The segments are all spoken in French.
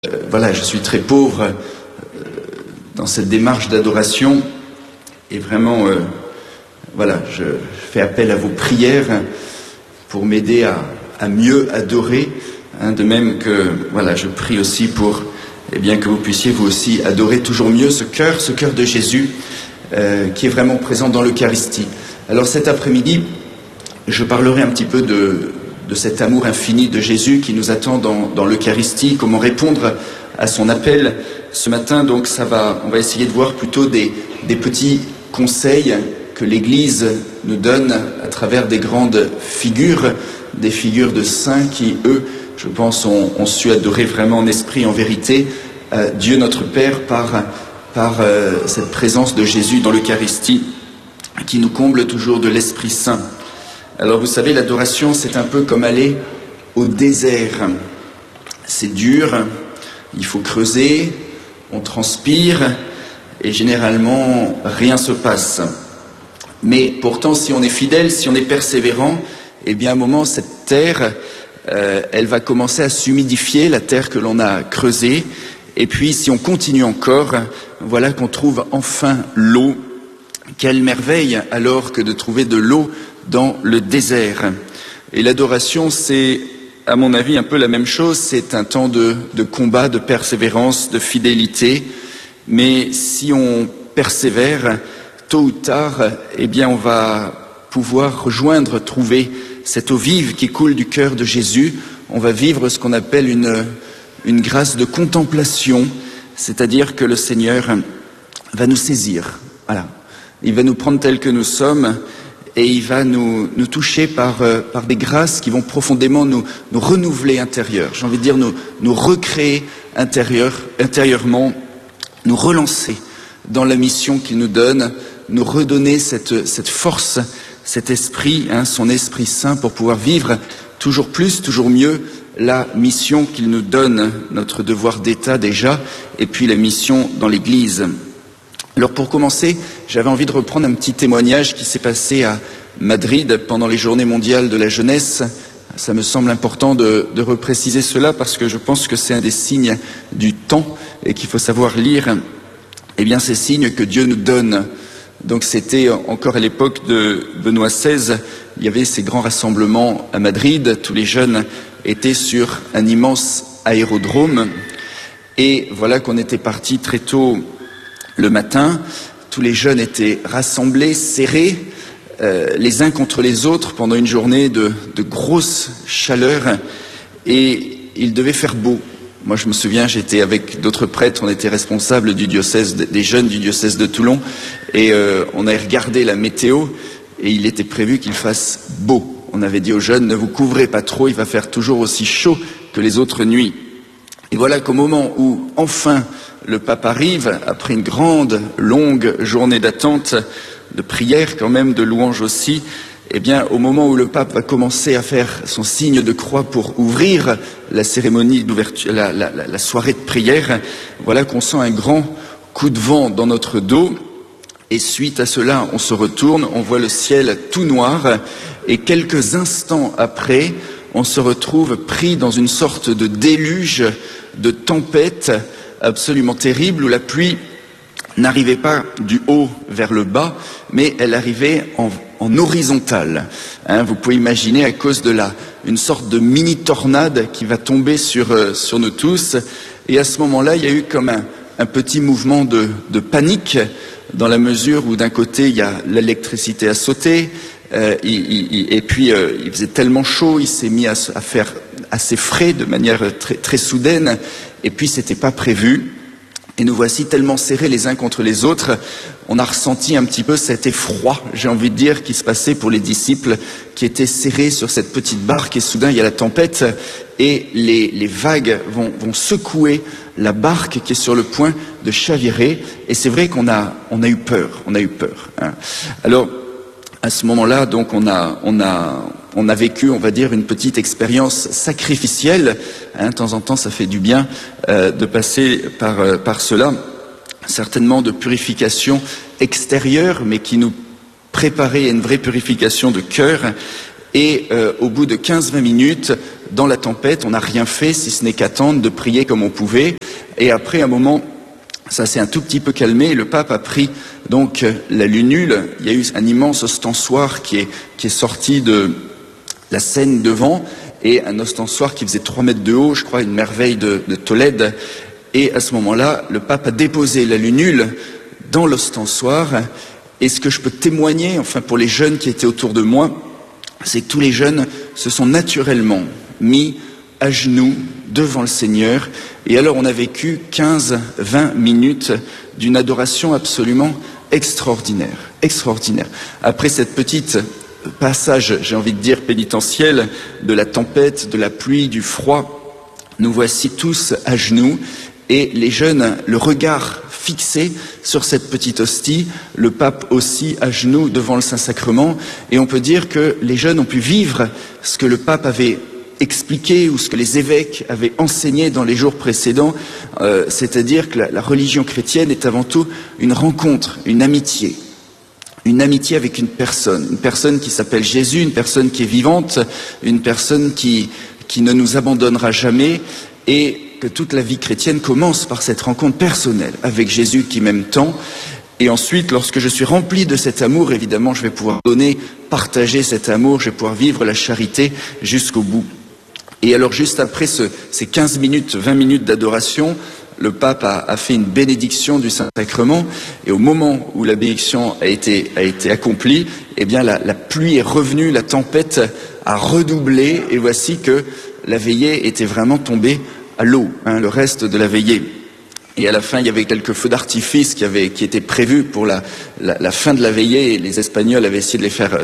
Voilà, je suis très pauvre dans cette démarche d'adoration et vraiment, voilà, je fais appel à vos prières pour m'aider à mieux adorer, de même que, voilà, je prie aussi pour, que vous puissiez vous aussi adorer toujours mieux ce cœur de Jésus qui est vraiment présent dans l'Eucharistie. Alors cet après-midi, je parlerai un petit peu de cet amour infini de Jésus qui nous attend dans l'Eucharistie, comment répondre à son appel. Ce matin, donc, on va essayer de voir plutôt des petits conseils que l'Église nous donne à travers des grandes figures, des figures de saints qui, eux, je pense, ont su adorer vraiment en esprit, en vérité, Dieu notre Père par cette présence de Jésus dans l'Eucharistie qui nous comble toujours de l'Esprit Saint. Alors vous savez, l'adoration, c'est un peu comme aller au désert. C'est dur, il faut creuser, on transpire et généralement rien se passe. Mais pourtant, si on est fidèle, si on est persévérant, à un moment, cette terre, elle va commencer à s'humidifier, la terre que l'on a creusée. Et puis, si on continue encore, voilà qu'on trouve enfin l'eau. Quelle merveille alors que de trouver de l'eau dans le désert. Et l'adoration, c'est, à mon avis, un peu la même chose. C'est un temps de combat, de persévérance, de fidélité. Mais si on persévère, tôt ou tard, on va pouvoir trouver cette eau vive qui coule du cœur de Jésus. On va vivre ce qu'on appelle une grâce de contemplation, c'est-à-dire que le Seigneur va nous saisir. Voilà. Il va nous prendre tels que nous sommes et il va nous toucher par des grâces qui vont profondément nous renouveler intérieur. J'ai envie de dire nous recréer intérieurement, nous relancer dans la mission qu'il nous donne, nous redonner cette force, cet esprit, son Esprit Saint pour pouvoir vivre toujours plus, toujours mieux la mission qu'il nous donne, notre devoir d'État déjà, et puis la mission dans l'Église. Alors pour commencer, j'avais envie de reprendre un petit témoignage qui s'est passé à Madrid pendant les Journées mondiales de la jeunesse. Ça me semble important de repréciser cela parce que je pense que c'est un des signes du temps et qu'il faut savoir lire ces signes que Dieu nous donne. Donc c'était encore à l'époque de Benoît XVI, il y avait ces grands rassemblements à Madrid, tous les jeunes étaient sur un immense aérodrome et voilà qu'on était partis très tôt le matin, tous les jeunes étaient rassemblés, serrés, les uns contre les autres pendant une journée de grosse chaleur et il devait faire beau. Moi je me souviens, j'étais avec d'autres prêtres, on était responsables du diocèse, des jeunes du diocèse de Toulon et on avait regardé la météo et il était prévu qu'il fasse beau. On avait dit aux jeunes, ne vous couvrez pas trop, il va faire toujours aussi chaud que les autres nuits. Et voilà qu'au moment où enfin le pape arrive, après une grande, longue journée d'attente, de prière quand même, de louange aussi, au moment où le pape va commencer à faire son signe de croix pour ouvrir la cérémonie d'ouverture, la soirée de prière, voilà qu'on sent un grand coup de vent dans notre dos. Et suite à cela, on se retourne, on voit le ciel tout noir, et quelques instants après, on se retrouve pris dans une sorte de déluge, de tempête absolument terrible, où la pluie n'arrivait pas du haut vers le bas, mais elle arrivait en horizontale. Vous pouvez imaginer à cause de une sorte de mini-tornade qui va tomber sur nous tous. Et à ce moment-là, il y a eu comme un petit mouvement de panique, dans la mesure où d'un côté, il y a l'électricité à sauter, et puis il faisait tellement chaud, il s'est mis à faire assez frais de manière très, très soudaine, et puis c'était pas prévu. Et nous voici tellement serrés les uns contre les autres, on a ressenti un petit peu cet effroi, j'ai envie de dire, qui se passait pour les disciples qui étaient serrés sur cette petite barque et soudain il y a la tempête et les vagues vont secouer la barque qui est sur le point de chavirer et c'est vrai qu'on a eu peur, Alors à ce moment-là, donc on a vécu, on va dire, une petite expérience sacrificielle. De temps en temps, ça fait du bien de passer par cela, certainement de purification extérieure, mais qui nous préparait à une vraie purification de cœur. Et au bout de 15-20 minutes, dans la tempête, on n'a rien fait si ce n'est qu'attendre, de prier comme on pouvait. Et après un moment, ça s'est un tout petit peu calmé. Le pape a pris donc la lunule. Il y a eu un immense ostensoir qui est sorti de la Seine devant, et un ostensoir qui faisait 3 mètres de haut, je crois, une merveille de Tolède. Et à ce moment-là, le pape a déposé la lunule dans l'ostensoir. Et ce que je peux témoigner, enfin pour les jeunes qui étaient autour de moi, c'est que tous les jeunes se sont naturellement mis à genoux devant le Seigneur. Et alors on a vécu 15-20 minutes d'une adoration absolument extraordinaire. Extraordinaire. Après cette petite passage, j'ai envie de dire pénitentiel, de la tempête, de la pluie, du froid, nous voici tous à genoux, et les jeunes, le regard fixé sur cette petite hostie, le pape aussi à genoux devant le Saint-Sacrement, et on peut dire que les jeunes ont pu vivre ce que le pape avait expliqué ou ce que les évêques avaient enseigné dans les jours précédents, c'est-à-dire que la religion chrétienne est avant tout une rencontre, une amitié avec une personne qui s'appelle Jésus, une personne qui est vivante, une personne qui ne nous abandonnera jamais, et que toute la vie chrétienne commence par cette rencontre personnelle avec Jésus qui m'aime tant. Et ensuite, lorsque je suis rempli de cet amour, évidemment, je vais pouvoir donner, partager cet amour, je vais pouvoir vivre la charité jusqu'au bout. Et alors, juste après ces 15 minutes, 20 minutes d'adoration, le pape a fait une bénédiction du Saint-Sacrement, et au moment où la bénédiction a été accomplie, eh bien la pluie est revenue, la tempête a redoublé, et voici que la veillée était vraiment tombée à l'eau, le reste de la veillée. Et à la fin, il y avait quelques feux d'artifice qui étaient prévus pour la fin de la veillée, et les Espagnols avaient essayé de les faire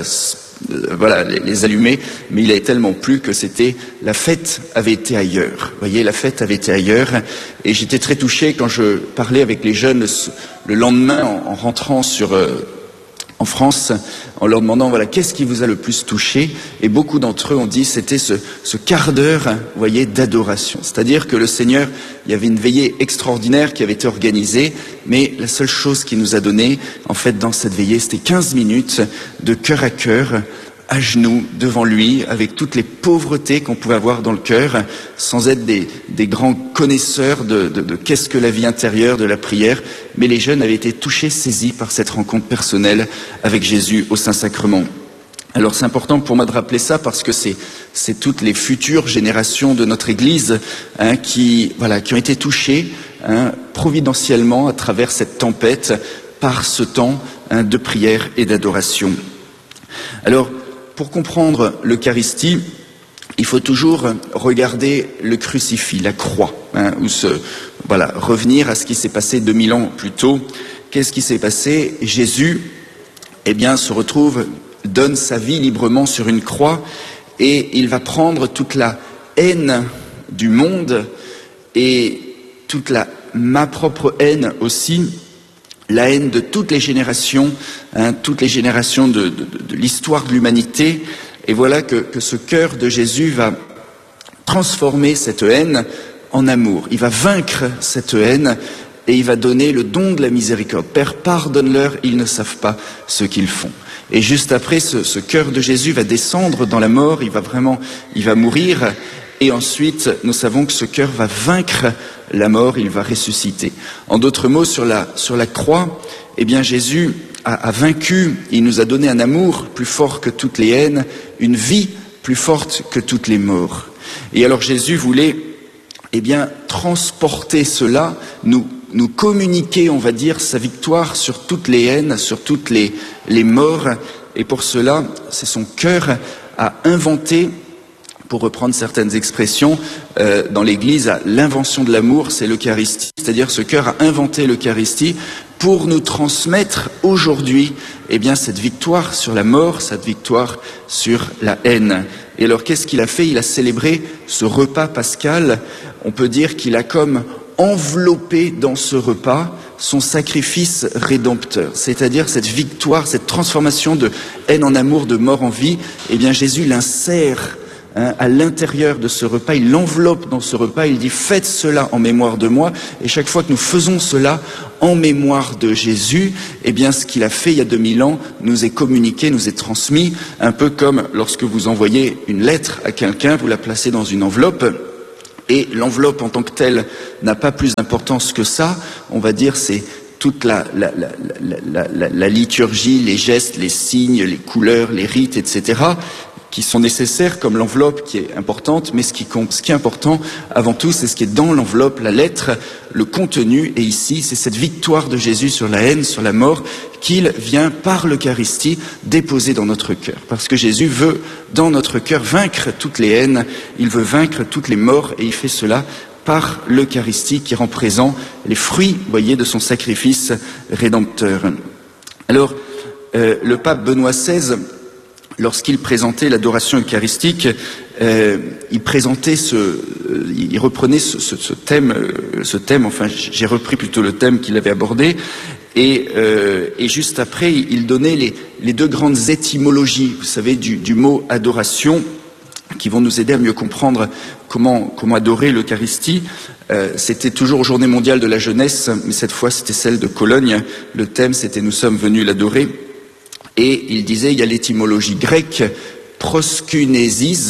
les allumer, mais il avait tellement plu que la fête avait été ailleurs. Vous voyez, la fête avait été ailleurs, et j'étais très touché quand je parlais avec les jeunes le lendemain en rentrant en France, en leur demandant, qu'est-ce qui vous a le plus touché? Et beaucoup d'entre eux ont dit, c'était ce quart d'heure, vous voyez, d'adoration. C'est-à-dire que le Seigneur, il y avait une veillée extraordinaire qui avait été organisée, mais la seule chose qu'il nous a donnée, en fait, dans cette veillée, c'était 15 minutes de cœur à cœur, à genoux, devant lui, avec toutes les pauvretés qu'on pouvait avoir dans le cœur, sans être des grands connaisseurs de qu'est-ce que la vie intérieure, de la prière, mais les jeunes avaient été touchés, saisis par cette rencontre personnelle avec Jésus au Saint-Sacrement. Alors c'est important pour moi de rappeler ça, parce que c'est toutes les futures générations de notre Église qui ont été touchées providentiellement à travers cette tempête, par ce temps de prière et d'adoration. Alors, pour comprendre l'Eucharistie, il faut toujours regarder le crucifix, la croix, revenir à ce qui s'est passé 2000 ans plus tôt. Qu'est-ce qui s'est passé? Jésus, se retrouve, donne sa vie librement sur une croix, et il va prendre toute la haine du monde et ma propre haine aussi, la haine de toutes les générations de l'histoire de l'humanité. Et voilà que ce cœur de Jésus va transformer cette haine en amour. Il va vaincre cette haine, et il va donner le don de la miséricorde. Père, pardonne-leur, ils ne savent pas ce qu'ils font. Et juste après, ce cœur de Jésus va descendre dans la mort, il va mourir, et ensuite, nous savons que ce cœur va vaincre la mort, il va ressusciter. En d'autres mots, sur la croix, Jésus a vaincu, il nous a donné un amour plus fort que toutes les haines, une vie plus forte que toutes les morts. Et alors Jésus voulait, transporter cela, nous communiquer, on va dire, sa victoire sur toutes les haines, sur toutes les morts. Et pour cela, c'est son cœur à inventer, pour reprendre certaines expressions, dans l'Église, l'invention de l'amour, c'est l'Eucharistie. C'est-à-dire ce cœur a inventé l'Eucharistie pour nous transmettre aujourd'hui cette victoire sur la mort, cette victoire sur la haine. Et alors qu'est-ce qu'il a fait? Il a célébré ce repas pascal. On peut dire qu'il a comme enveloppé dans ce repas son sacrifice rédempteur, c'est-à-dire cette victoire, cette transformation de haine en amour, de mort en vie. Jésus l'insère à l'intérieur de ce repas, il l'enveloppe dans ce repas, il dit « Faites cela en mémoire de moi ». Et chaque fois que nous faisons cela en mémoire de Jésus, eh bien ce qu'il a fait il y a 2000 ans nous est communiqué, nous est transmis, un peu comme lorsque vous envoyez une lettre à quelqu'un, vous la placez dans une enveloppe. Et l'enveloppe en tant que telle n'a pas plus d'importance que ça. On va dire c'est toute la liturgie, les gestes, les signes, les couleurs, les rites, etc., qui sont nécessaires, comme l'enveloppe qui est importante, mais ce qui est important avant tout, c'est ce qui est dans l'enveloppe, la lettre, le contenu, et ici, c'est cette victoire de Jésus sur la haine, sur la mort, qu'il vient par l'Eucharistie déposer dans notre cœur. Parce que Jésus veut, dans notre cœur, vaincre toutes les haines, il veut vaincre toutes les morts, et il fait cela par l'Eucharistie qui rend présent les fruits, voyez, de son sacrifice rédempteur. Alors, le pape Benoît XVI, lorsqu'il présentait l'adoration eucharistique, il reprenait ce thème, enfin j'ai repris plutôt le thème qu'il avait abordé, et juste après il donnait les deux grandes étymologies, vous savez, du mot adoration, qui vont nous aider à mieux comprendre comment adorer l'Eucharistie. C'était toujours Journée mondiale de la jeunesse, mais cette fois c'était celle de Cologne. Le thème c'était « Nous sommes venus l'adorer ». Et il disait, il y a l'étymologie grecque, proskunesis,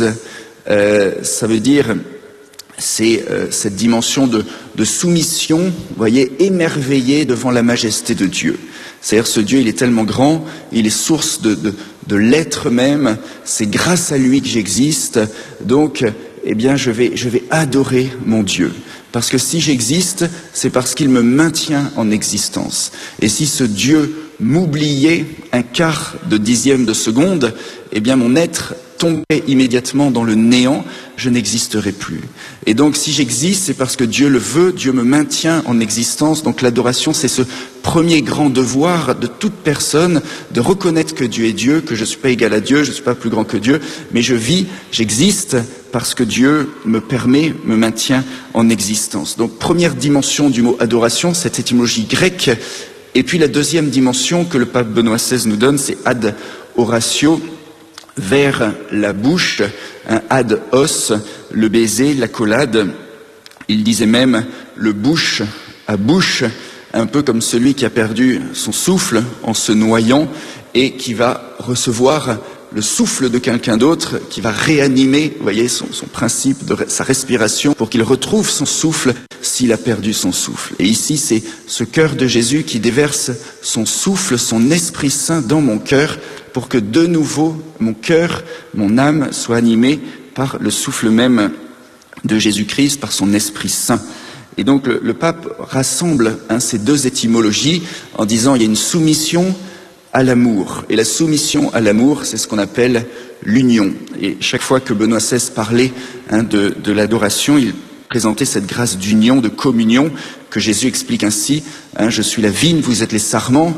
ça veut dire, c'est cette dimension de soumission, vous voyez, émerveillée devant la majesté de Dieu. C'est-à-dire ce Dieu, il est tellement grand, il est source de l'être même, c'est grâce à lui que j'existe, donc, eh bien, je vais adorer mon Dieu. Parce que si j'existe, c'est parce qu'il me maintient en existence. Et si ce Dieu m'oubliait un quart de dixième de seconde, eh bien mon être tomberait immédiatement dans le néant, je n'existerai plus. Et donc si j'existe, c'est parce que Dieu le veut, Dieu me maintient en existence. Donc l'adoration, c'est ce premier grand devoir de toute personne, de reconnaître que Dieu est Dieu, que je ne suis pas égal à Dieu, je ne suis pas plus grand que Dieu, mais je vis, j'existe parce que Dieu me permet, me maintient en existence. Donc première dimension du mot adoration, cette étymologie grecque. Et puis la deuxième dimension que le pape Benoît XVI nous donne, c'est ad oratio, vers la bouche, ad os, le baiser, l'accolade. Il disait même le bouche à bouche, un peu comme celui qui a perdu son souffle en se noyant et qui va recevoir le souffle de quelqu'un d'autre, qui va réanimer, vous voyez, son principe de sa respiration pour qu'il retrouve son souffle s'il a perdu son souffle. Et ici, c'est ce cœur de Jésus qui déverse son souffle, son Esprit Saint dans mon cœur pour que de nouveau mon cœur, mon âme soit animée par le souffle même de Jésus-Christ, par son Esprit Saint. Et donc le pape rassemble ces deux étymologies en disant il y a une soumission à l'amour. Et la soumission à l'amour, c'est ce qu'on appelle l'union. Et chaque fois que Benoît XVI parlait de l'adoration, il présentait cette grâce d'union, de communion, que Jésus explique ainsi, je suis la vigne, vous êtes les sarments,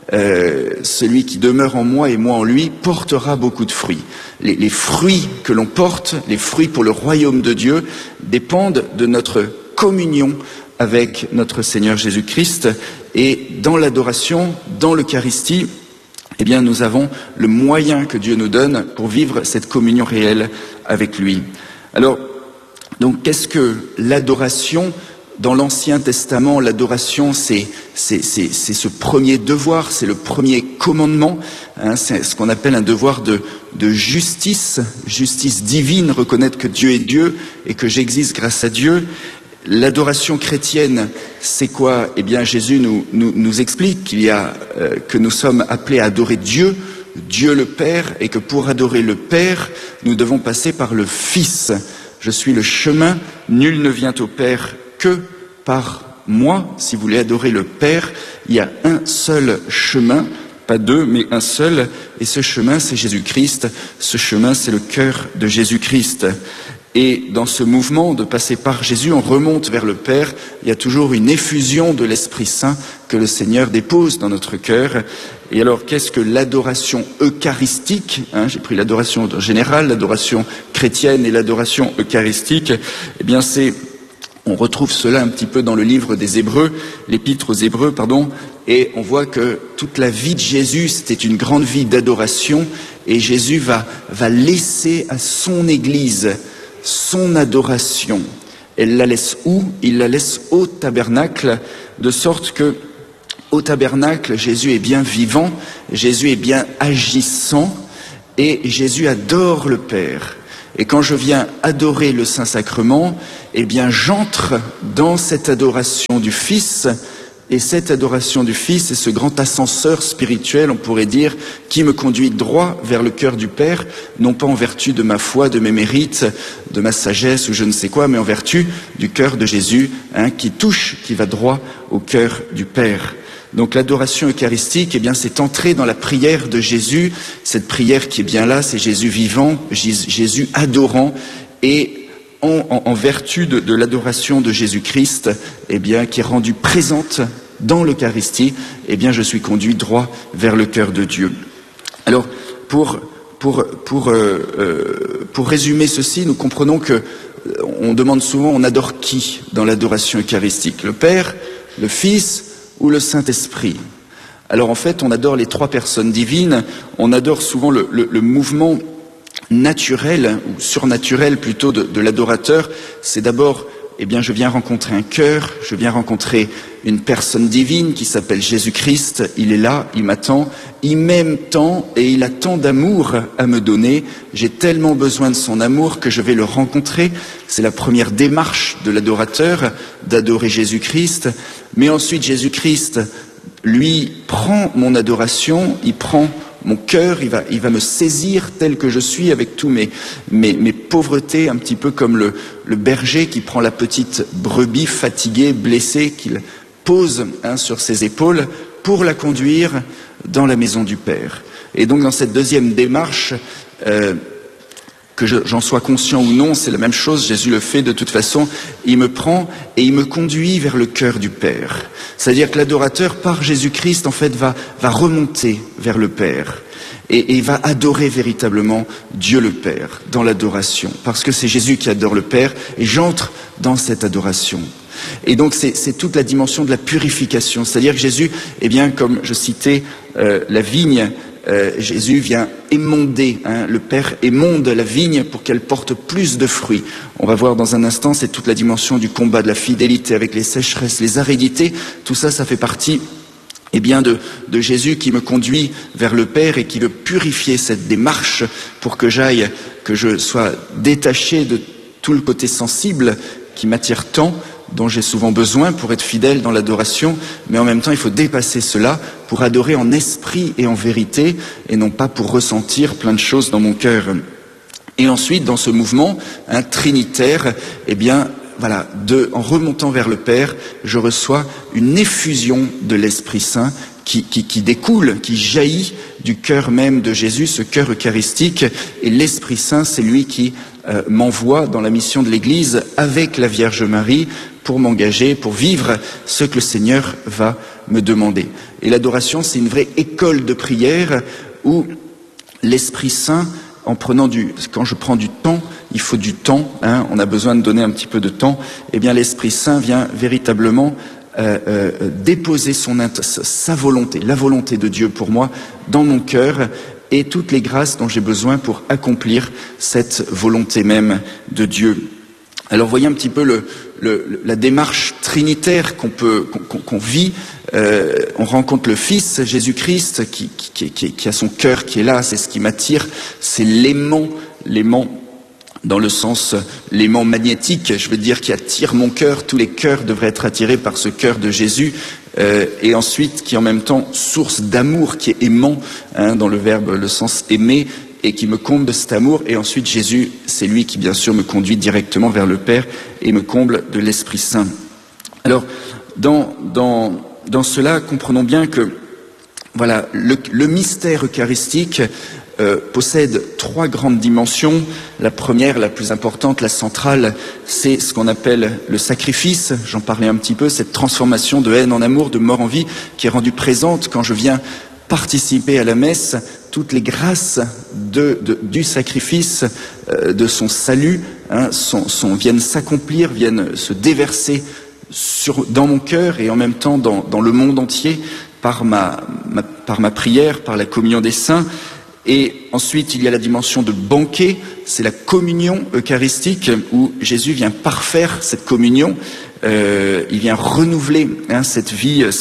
celui qui demeure en moi et moi en lui portera beaucoup de fruits. Les fruits que l'on porte, les fruits pour le royaume de Dieu, dépendent de notre communion avec notre Seigneur Jésus-Christ. Et dans l'adoration, dans l'Eucharistie, eh bien, nous avons le moyen que Dieu nous donne pour vivre cette communion réelle avec lui. Alors, donc, qu'est-ce que l'adoration? Dans l'Ancien Testament, l'adoration, c'est ce premier devoir, c'est le premier commandement, c'est ce qu'on appelle un devoir de justice divine, reconnaître que Dieu est Dieu et que j'existe grâce à Dieu. L'adoration chrétienne, c'est quoi? Eh bien, Jésus nous explique que nous sommes appelés à adorer Dieu, Dieu le Père, et que pour adorer le Père, nous devons passer par le Fils. Je suis le chemin, nul ne vient au Père que par moi. Si vous voulez adorer le Père, il y a un seul chemin, pas deux, mais un seul, et ce chemin, c'est Jésus-Christ. Ce chemin, c'est le cœur de Jésus-Christ. Et dans ce mouvement de passer par Jésus, on remonte vers le Père. Il y a toujours une effusion de l'Esprit Saint que le Seigneur dépose dans notre cœur. Et alors, qu'est-ce que l'adoration eucharistique? J'ai pris l'adoration générale, l'adoration chrétienne et l'adoration eucharistique. Eh bien, On retrouve cela un petit peu dans le livre des Hébreux, l'épître aux Hébreux, et on voit que toute la vie de Jésus, c'était une grande vie d'adoration, et Jésus va laisser à son Église son adoration. Elle la laisse où? Il la laisse au tabernacle, de sorte que au tabernacle, Jésus est bien vivant, Jésus est bien agissant, et Jésus adore le Père. Et quand je viens adorer le Saint-Sacrement, eh bien j'entre dans cette adoration du Fils, et cette adoration du Fils est ce grand ascenseur spirituel, on pourrait dire, qui me conduit droit vers le cœur du Père, non pas en vertu de ma foi, de mes mérites, de ma sagesse ou je ne sais quoi, mais en vertu du cœur de Jésus, qui va droit au cœur du Père. Donc l'adoration eucharistique, eh bien, c'est entrer dans la prière de Jésus, cette prière qui est bien là, c'est Jésus vivant, Jésus adorant, et en vertu de l'adoration de Jésus-Christ, eh bien, qui est rendue présente dans l'Eucharistie, eh bien, je suis conduit droit vers le cœur de Dieu. Alors, pour résumer ceci, nous comprenons que on demande souvent, on adore qui dans l'adoration eucharistique? Le Père, le Fils ou le Saint-Esprit? Alors en fait, on adore les trois personnes divines, on adore souvent le mouvement naturel, ou surnaturel plutôt, de l'adorateur. C'est d'abord, eh bien, je viens rencontrer un cœur, je viens rencontrer une personne divine qui s'appelle Jésus-Christ, il est là, il m'attend, il m'aime tant et il a tant d'amour à me donner, j'ai tellement besoin de son amour que je vais le rencontrer. C'est la première démarche de l'adorateur, d'adorer Jésus-Christ. Mais ensuite, Jésus-Christ, lui, prend mon adoration, il prend mon cœur, il va me saisir tel que je suis, avec tous mes pauvretés, un petit peu comme le berger qui prend la petite brebis fatiguée, blessée, qu'il pose sur ses épaules pour la conduire dans la maison du Père. Et donc dans cette deuxième démarche, que j'en sois conscient ou non, c'est la même chose, Jésus le fait de toute façon, il me prend et il me conduit vers le cœur du Père. C'est-à-dire que l'adorateur, par Jésus-Christ, en fait, va remonter vers le Père et va adorer véritablement Dieu le Père dans l'adoration, parce que c'est Jésus qui adore le Père et j'entre dans cette adoration. Et donc c'est toute la dimension de la purification, c'est-à-dire que Jésus, eh bien, comme je citais la vigne, Jésus vient émonder, le Père émonde la vigne pour qu'elle porte plus de fruits. On va voir dans un instant, c'est toute la dimension du combat de la fidélité avec les sécheresses, les aridités. Tout ça, ça fait partie, eh bien, de Jésus qui me conduit vers le Père et qui veut purifier cette démarche pour que je sois détaché de tout le côté sensible qui m'attire tant, dont j'ai souvent besoin pour être fidèle dans l'adoration, mais en même temps il faut dépasser cela pour adorer en esprit et en vérité, et non pas pour ressentir plein de choses dans mon cœur. Et ensuite, dans ce mouvement trinitaire, eh bien, voilà, en remontant vers le Père, je reçois une effusion de l'Esprit Saint qui découle, qui jaillit du cœur même de Jésus, ce cœur eucharistique, et l'Esprit Saint, c'est lui qui m'envoie dans la mission de l'Église avec la Vierge Marie pour m'engager, pour vivre ce que le Seigneur va me demander. Et l'adoration, c'est une vraie école de prière où l'Esprit Saint, quand je prends du temps, il faut du temps, on a besoin de donner un petit peu de temps, eh bien l'Esprit Saint vient véritablement déposer sa volonté, la volonté de Dieu pour moi, dans mon cœur, et toutes les grâces dont j'ai besoin pour accomplir cette volonté même de Dieu. Alors voyez un petit peu la démarche trinitaire qu'on vit. On rencontre le Fils, Jésus-Christ, qui a son cœur qui est là, c'est ce qui m'attire, c'est l'aimant dans le sens l'aimant magnétique, je veux dire, qui attire mon cœur. Tous les cœurs devraient être attirés par ce cœur de Jésus, et ensuite qui est en même temps source d'amour, qui est aimant, dans le verbe, le sens aimer, et qui me comble de cet amour. Et ensuite Jésus, c'est lui qui bien sûr me conduit directement vers le Père et me comble de l'Esprit Saint. Alors dans cela, comprenons bien que voilà, le mystère eucharistique possède trois grandes dimensions. La première, la plus importante, la centrale, c'est ce qu'on appelle le sacrifice. J'en parlais un petit peu, cette transformation de haine en amour, de mort en vie, qui est rendue présente quand je viens participer à la messe. Toutes les grâces du sacrifice, de son salut, viennent s'accomplir, viennent se déverser dans mon cœur et en même temps dans le monde entier par ma prière, par la communion des saints. Et ensuite, il y a la dimension de banquet, c'est la communion eucharistique où Jésus vient parfaire cette communion, il vient renouveler cette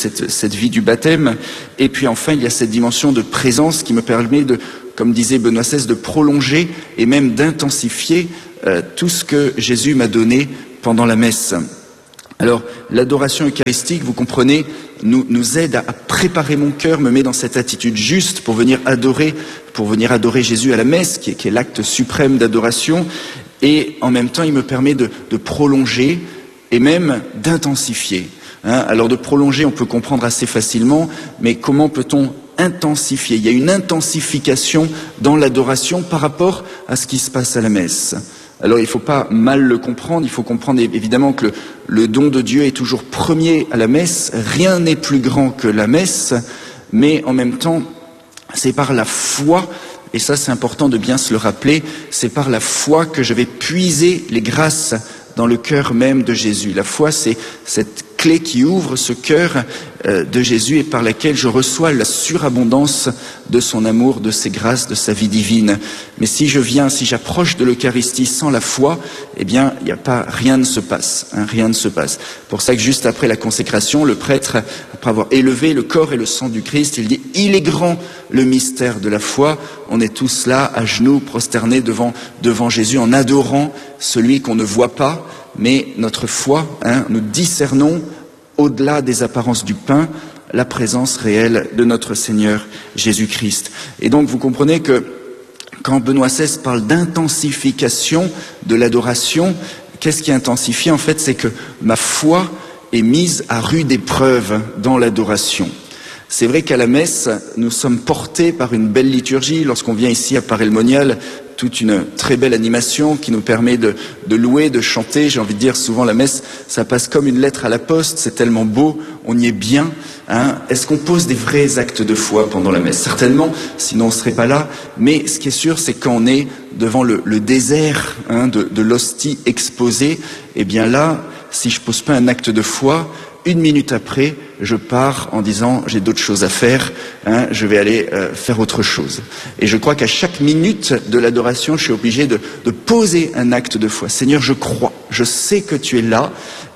vie du baptême. Et puis enfin, il y a cette dimension de présence qui me permet de, comme disait Benoît XVI, de prolonger et même d'intensifier tout ce que Jésus m'a donné pendant la messe. Alors, l'adoration eucharistique, vous comprenez, nous aide à préparer mon cœur, me met dans cette attitude juste pour venir adorer Jésus à la messe, qui est l'acte suprême d'adoration. Et en même temps, il me permet de prolonger et même d'intensifier. Alors, de prolonger, on peut comprendre assez facilement, mais comment peut-on intensifier? Il y a une intensification dans l'adoration par rapport à ce qui se passe à la messe. Alors il ne faut pas mal le comprendre, il faut comprendre évidemment que le don de Dieu est toujours premier à la messe, rien n'est plus grand que la messe, mais en même temps c'est par la foi, et ça c'est important de bien se le rappeler, c'est par la foi que je vais puiser les grâces dans le cœur même de Jésus. La foi, c'est cette clé qui ouvre ce cœur de Jésus et par laquelle je reçois la surabondance de son amour, de ses grâces, de sa vie divine. Mais si j'approche de l'Eucharistie sans la foi, eh bien, rien ne se passe, rien ne se passe. Pour ça que juste après la consécration, le prêtre, après avoir élevé le corps et le sang du Christ, il dit « Il est grand le mystère de la foi ». On est tous là, à genoux, prosternés devant Jésus, en adorant celui qu'on ne voit pas, mais notre foi, nous discernons au-delà des apparences du pain, la présence réelle de notre Seigneur Jésus-Christ. Et donc vous comprenez que quand Benoît XVI parle d'intensification de l'adoration, qu'est-ce qui intensifie? En fait, c'est que ma foi est mise à rude épreuve dans l'adoration. C'est vrai qu'à la messe, nous sommes portés par une belle liturgie. Lorsqu'on vient ici à Paray-le-Monial, toute une très belle animation qui nous permet de louer, de chanter. J'ai envie de dire, souvent la messe, ça passe comme une lettre à la poste, c'est tellement beau, on y est bien. Est-ce qu'on pose des vrais actes de foi pendant la messe? Certainement, sinon on ne serait pas là. Mais ce qui est sûr, c'est quand on est devant le désert de l'hostie exposée, eh bien là, si je ne pose pas un acte de foi, 1 minute après, je pars en disant j'ai d'autres choses à faire, je vais aller faire autre chose. Et je crois qu'à chaque minute de l'adoration, je suis obligé de poser un acte de foi. Seigneur, je crois, je sais que tu es là,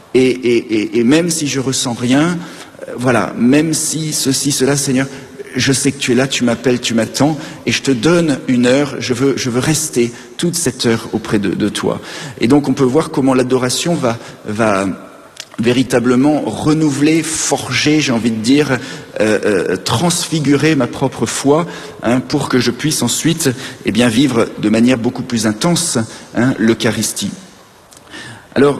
et même si je ressens rien, voilà, même si ceci, cela, Seigneur, je sais que tu es là, tu m'appelles, tu m'attends, et je te donne 1 heure, je veux rester toute cette heure auprès de toi. Et donc on peut voir comment l'adoration va véritablement renouveler, forger, j'ai envie de dire, transfigurer ma propre foi, pour que je puisse ensuite vivre de manière beaucoup plus intense l'Eucharistie. Alors,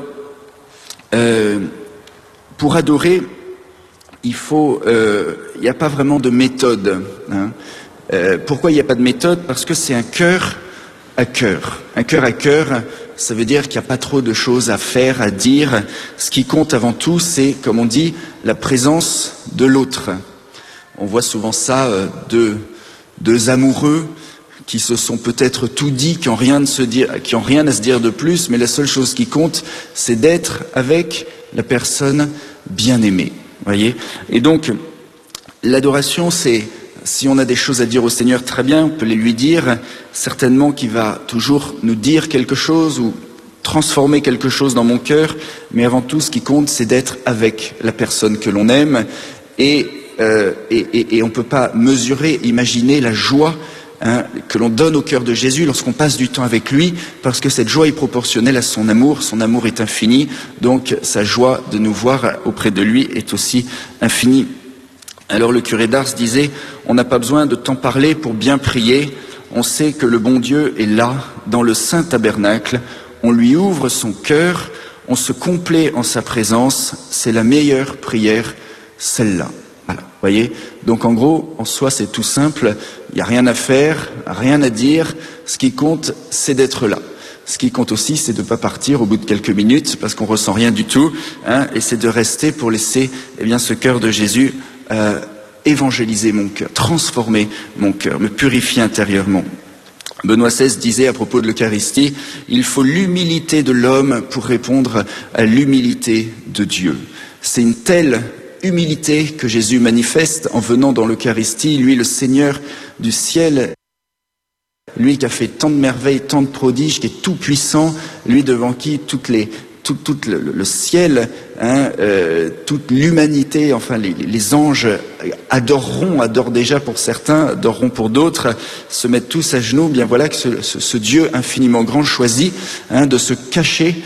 pour adorer, il n'y a pas vraiment de méthode. Pourquoi il n'y a pas de méthode? Parce que c'est un cœur à cœur. Un cœur à cœur, ça veut dire qu'il n'y a pas trop de choses à faire, à dire. Ce qui compte avant tout, c'est, comme on dit, la présence de l'autre. On voit souvent ça, deux amoureux qui se sont peut-être tout dit, qui n'ont rien à se dire de plus, mais la seule chose qui compte, c'est d'être avec la personne bien-aimée. Voyez ? Et donc, l'adoration, c'est, si on a des choses à dire au Seigneur, très bien, on peut les lui dire, certainement qu'il va toujours nous dire quelque chose ou transformer quelque chose dans mon cœur, mais avant tout, ce qui compte, c'est d'être avec la personne que l'on aime, et on ne peut pas mesurer, imaginer la joie que l'on donne au cœur de Jésus lorsqu'on passe du temps avec lui, parce que cette joie est proportionnelle à son amour est infini, donc sa joie de nous voir auprès de lui est aussi infinie. Alors le curé d'Ars disait, on n'a pas besoin de tant parler pour bien prier, on sait que le bon Dieu est là, dans le saint tabernacle, on lui ouvre son cœur, on se complaît en sa présence, c'est la meilleure prière, celle-là. Voilà, voyez. Donc en gros, en soi, c'est tout simple. Il n'y a rien à faire, rien à dire. Ce qui compte, c'est d'être là. Ce qui compte aussi, c'est de ne pas partir au bout de quelques minutes parce qu'on ressent rien du tout, et c'est de rester pour laisser, ce cœur de Jésus évangéliser mon cœur, transformer mon cœur, me purifier intérieurement. Benoît XVI disait à propos de l'Eucharistie, il faut l'humilité de l'homme pour répondre à l'humilité de Dieu. C'est une telle humilité que Jésus manifeste en venant dans l'Eucharistie, lui le Seigneur du ciel, lui qui a fait tant de merveilles, tant de prodiges, qui est tout puissant, lui devant qui tout le ciel, toute l'humanité, enfin les anges adorent déjà pour certains, adoreront pour d'autres, se mettent tous à genoux. Bien voilà que ce Dieu infiniment grand choisit de se cacher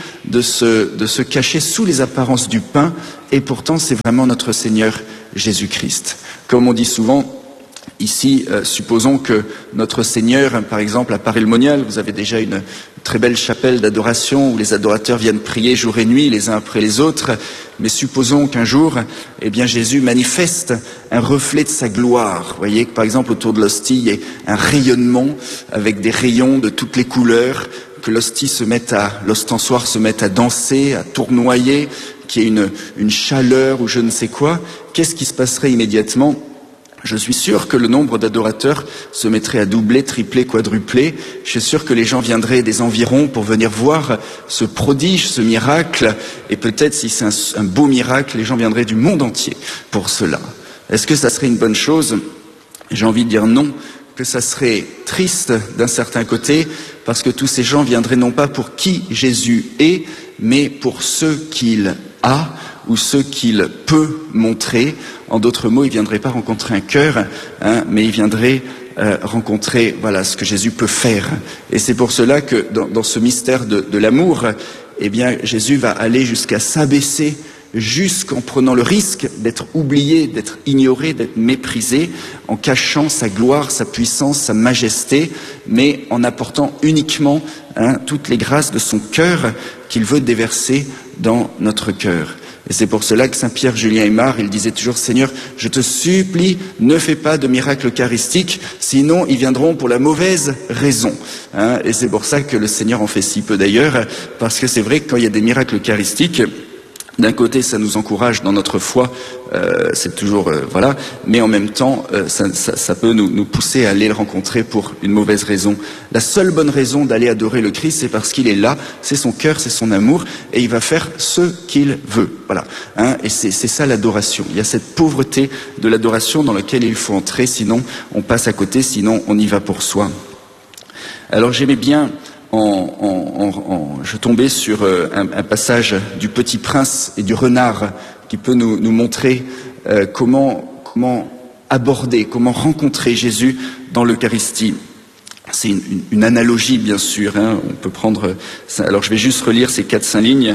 sous les apparences du pain, et pourtant c'est vraiment notre Seigneur Jésus-Christ. Comme on dit souvent, ici, supposons que notre Seigneur, par exemple, à Paray-le-Monial, vous avez déjà une très belle chapelle d'adoration où les adorateurs viennent prier jour et nuit, les uns après les autres. Mais supposons qu'un jour, Jésus manifeste un reflet de sa gloire. Vous voyez que, par exemple, autour de l'hostie, il y a un rayonnement avec des rayons de toutes les couleurs, que l'ostensoir se mette à danser, à tournoyer, qu'il y ait une chaleur ou je ne sais quoi. Qu'est-ce qui se passerait immédiatement ? Je suis sûr que le nombre d'adorateurs se mettrait à doubler, tripler, quadrupler. Je suis sûr que les gens viendraient des environs pour venir voir ce prodige, ce miracle. Et peut-être, si c'est un beau miracle, les gens viendraient du monde entier pour cela. Est-ce que ça serait une bonne chose ? J'ai envie de dire non, que ça serait triste d'un certain côté, parce que tous ces gens viendraient non pas pour qui Jésus est, mais pour ce qu'il a, ou ce qu'il peut montrer. En d'autres mots, il ne viendrait pas rencontrer un cœur, mais il viendrait rencontrer ce que Jésus peut faire. Et c'est pour cela que dans ce mystère de l'amour, Jésus va aller jusqu'à s'abaisser, jusqu'en prenant le risque d'être oublié, d'être ignoré, d'être méprisé, en cachant sa gloire, sa puissance, sa majesté, mais en apportant uniquement toutes les grâces de son cœur qu'il veut déverser dans notre cœur. Et c'est pour cela que Saint Pierre Julien Aymar, il disait toujours, Seigneur, je te supplie, ne fais pas de miracle eucharistique, sinon ils viendront pour la mauvaise raison. Et c'est pour ça que le Seigneur en fait si peu d'ailleurs, parce que c'est vrai que quand il y a des miracles eucharistiques, d'un côté, ça nous encourage dans notre foi, c'est toujours mais en même temps, ça peut nous pousser à aller le rencontrer pour une mauvaise raison. La seule bonne raison d'aller adorer le Christ, c'est parce qu'il est là, c'est son cœur, c'est son amour, et il va faire ce qu'il veut. Voilà. Et c'est ça l'adoration. Il y a cette pauvreté de l'adoration dans laquelle il faut entrer, sinon on passe à côté, sinon on y va pour soi. Alors j'aimais bien. Je tombais sur un passage du Petit Prince et du Renard qui peut nous montrer comment aborder, comment rencontrer Jésus dans l'Eucharistie. C'est une analogie, bien sûr. On peut prendre ça. Alors, je vais juste relire ces 4-5 lignes.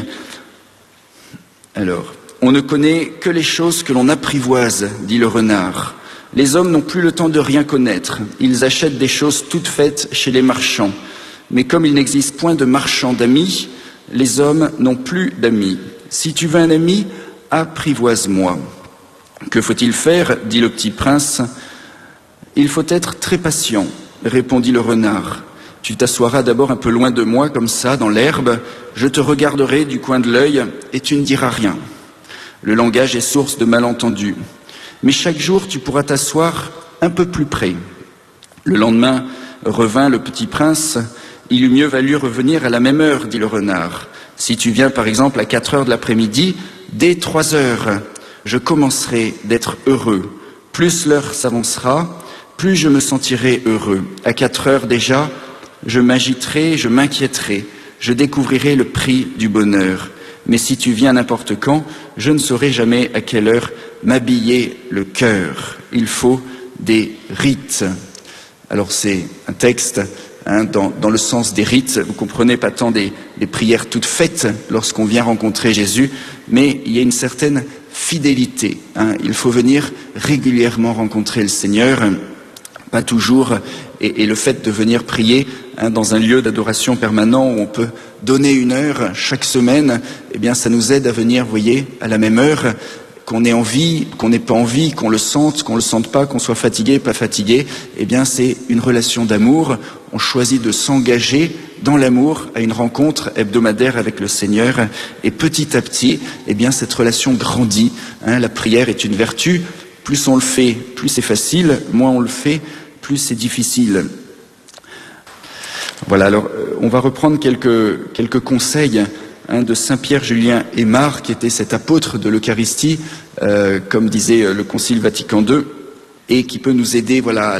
Alors, on ne connaît que les choses que l'on apprivoise, dit le Renard. Les hommes n'ont plus le temps de rien connaître. Ils achètent des choses toutes faites chez les marchands. Mais comme il n'existe point de marchand d'amis, les hommes n'ont plus d'amis. Si tu veux un ami, apprivoise-moi. Que faut-il faire ? Dit le Petit Prince. Il faut être très patient, répondit le Renard. Tu t'assoiras d'abord un peu loin de moi, comme ça, dans l'herbe. Je te regarderai du coin de l'œil et tu ne diras rien. Le langage est source de malentendus. Mais chaque jour, tu pourras t'asseoir un peu plus près. Le lendemain revint le Petit Prince. Il eût mieux valu revenir à la même heure, dit le Renard. Si tu viens par exemple à 4 heures de l'après-midi, dès 3 heures, je commencerai d'être heureux. Plus l'heure s'avancera, plus je me sentirai heureux. À 4 heures déjà, je m'agiterai, je m'inquiéterai, je découvrirai le prix du bonheur. Mais si tu viens n'importe quand, je ne saurai jamais à quelle heure m'habiller le cœur. Il faut des rites. Alors c'est un texte dans le sens des rites. Vous comprenez, pas tant des prières toutes faites lorsqu'on vient rencontrer Jésus, mais il y a une certaine fidélité. Il faut venir régulièrement rencontrer le Seigneur, pas toujours. Et le fait de venir prier dans un lieu d'adoration permanent où on peut donner 1 heure chaque semaine, ça nous aide à venir, vous voyez, à la même heure. Qu'on ait envie, qu'on n'ait pas envie, qu'on le sente pas, qu'on soit fatigué, pas fatigué, c'est une relation d'amour. On choisit de s'engager dans l'amour à une rencontre hebdomadaire avec le Seigneur. Et petit à petit, cette relation grandit. La prière est une vertu. Plus on le fait, plus c'est facile. Moins on le fait, plus c'est difficile. Voilà, alors on va reprendre quelques conseils de Saint Pierre Julien Aymar, qui était cet apôtre de l'Eucharistie, comme disait le Concile Vatican II, et qui peut nous aider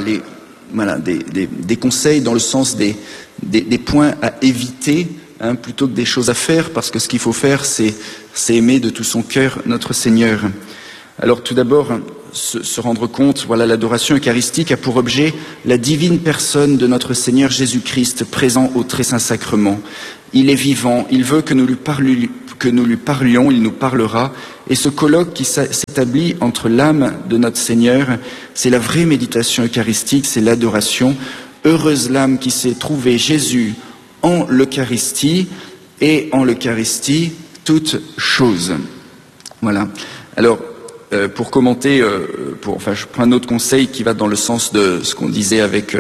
des conseils dans le sens des points à éviter, plutôt que des choses à faire, parce que ce qu'il faut faire, c'est aimer de tout son cœur notre Seigneur. Alors tout d'abord, se rendre compte, l'adoration eucharistique a pour objet la divine personne de notre Seigneur Jésus-Christ, présent au très saint sacrement. Il est vivant, il veut que nous lui parlions, il nous parlera, et ce colloque qui s'établit entre l'âme de notre Seigneur, c'est la vraie méditation eucharistique, c'est l'adoration. Heureuse l'âme qui s'est trouvée Jésus en l'Eucharistie, et en l'Eucharistie, toute chose. Voilà. Alors, pour commenter, je prends un autre conseil qui va dans le sens de ce qu'on disait avec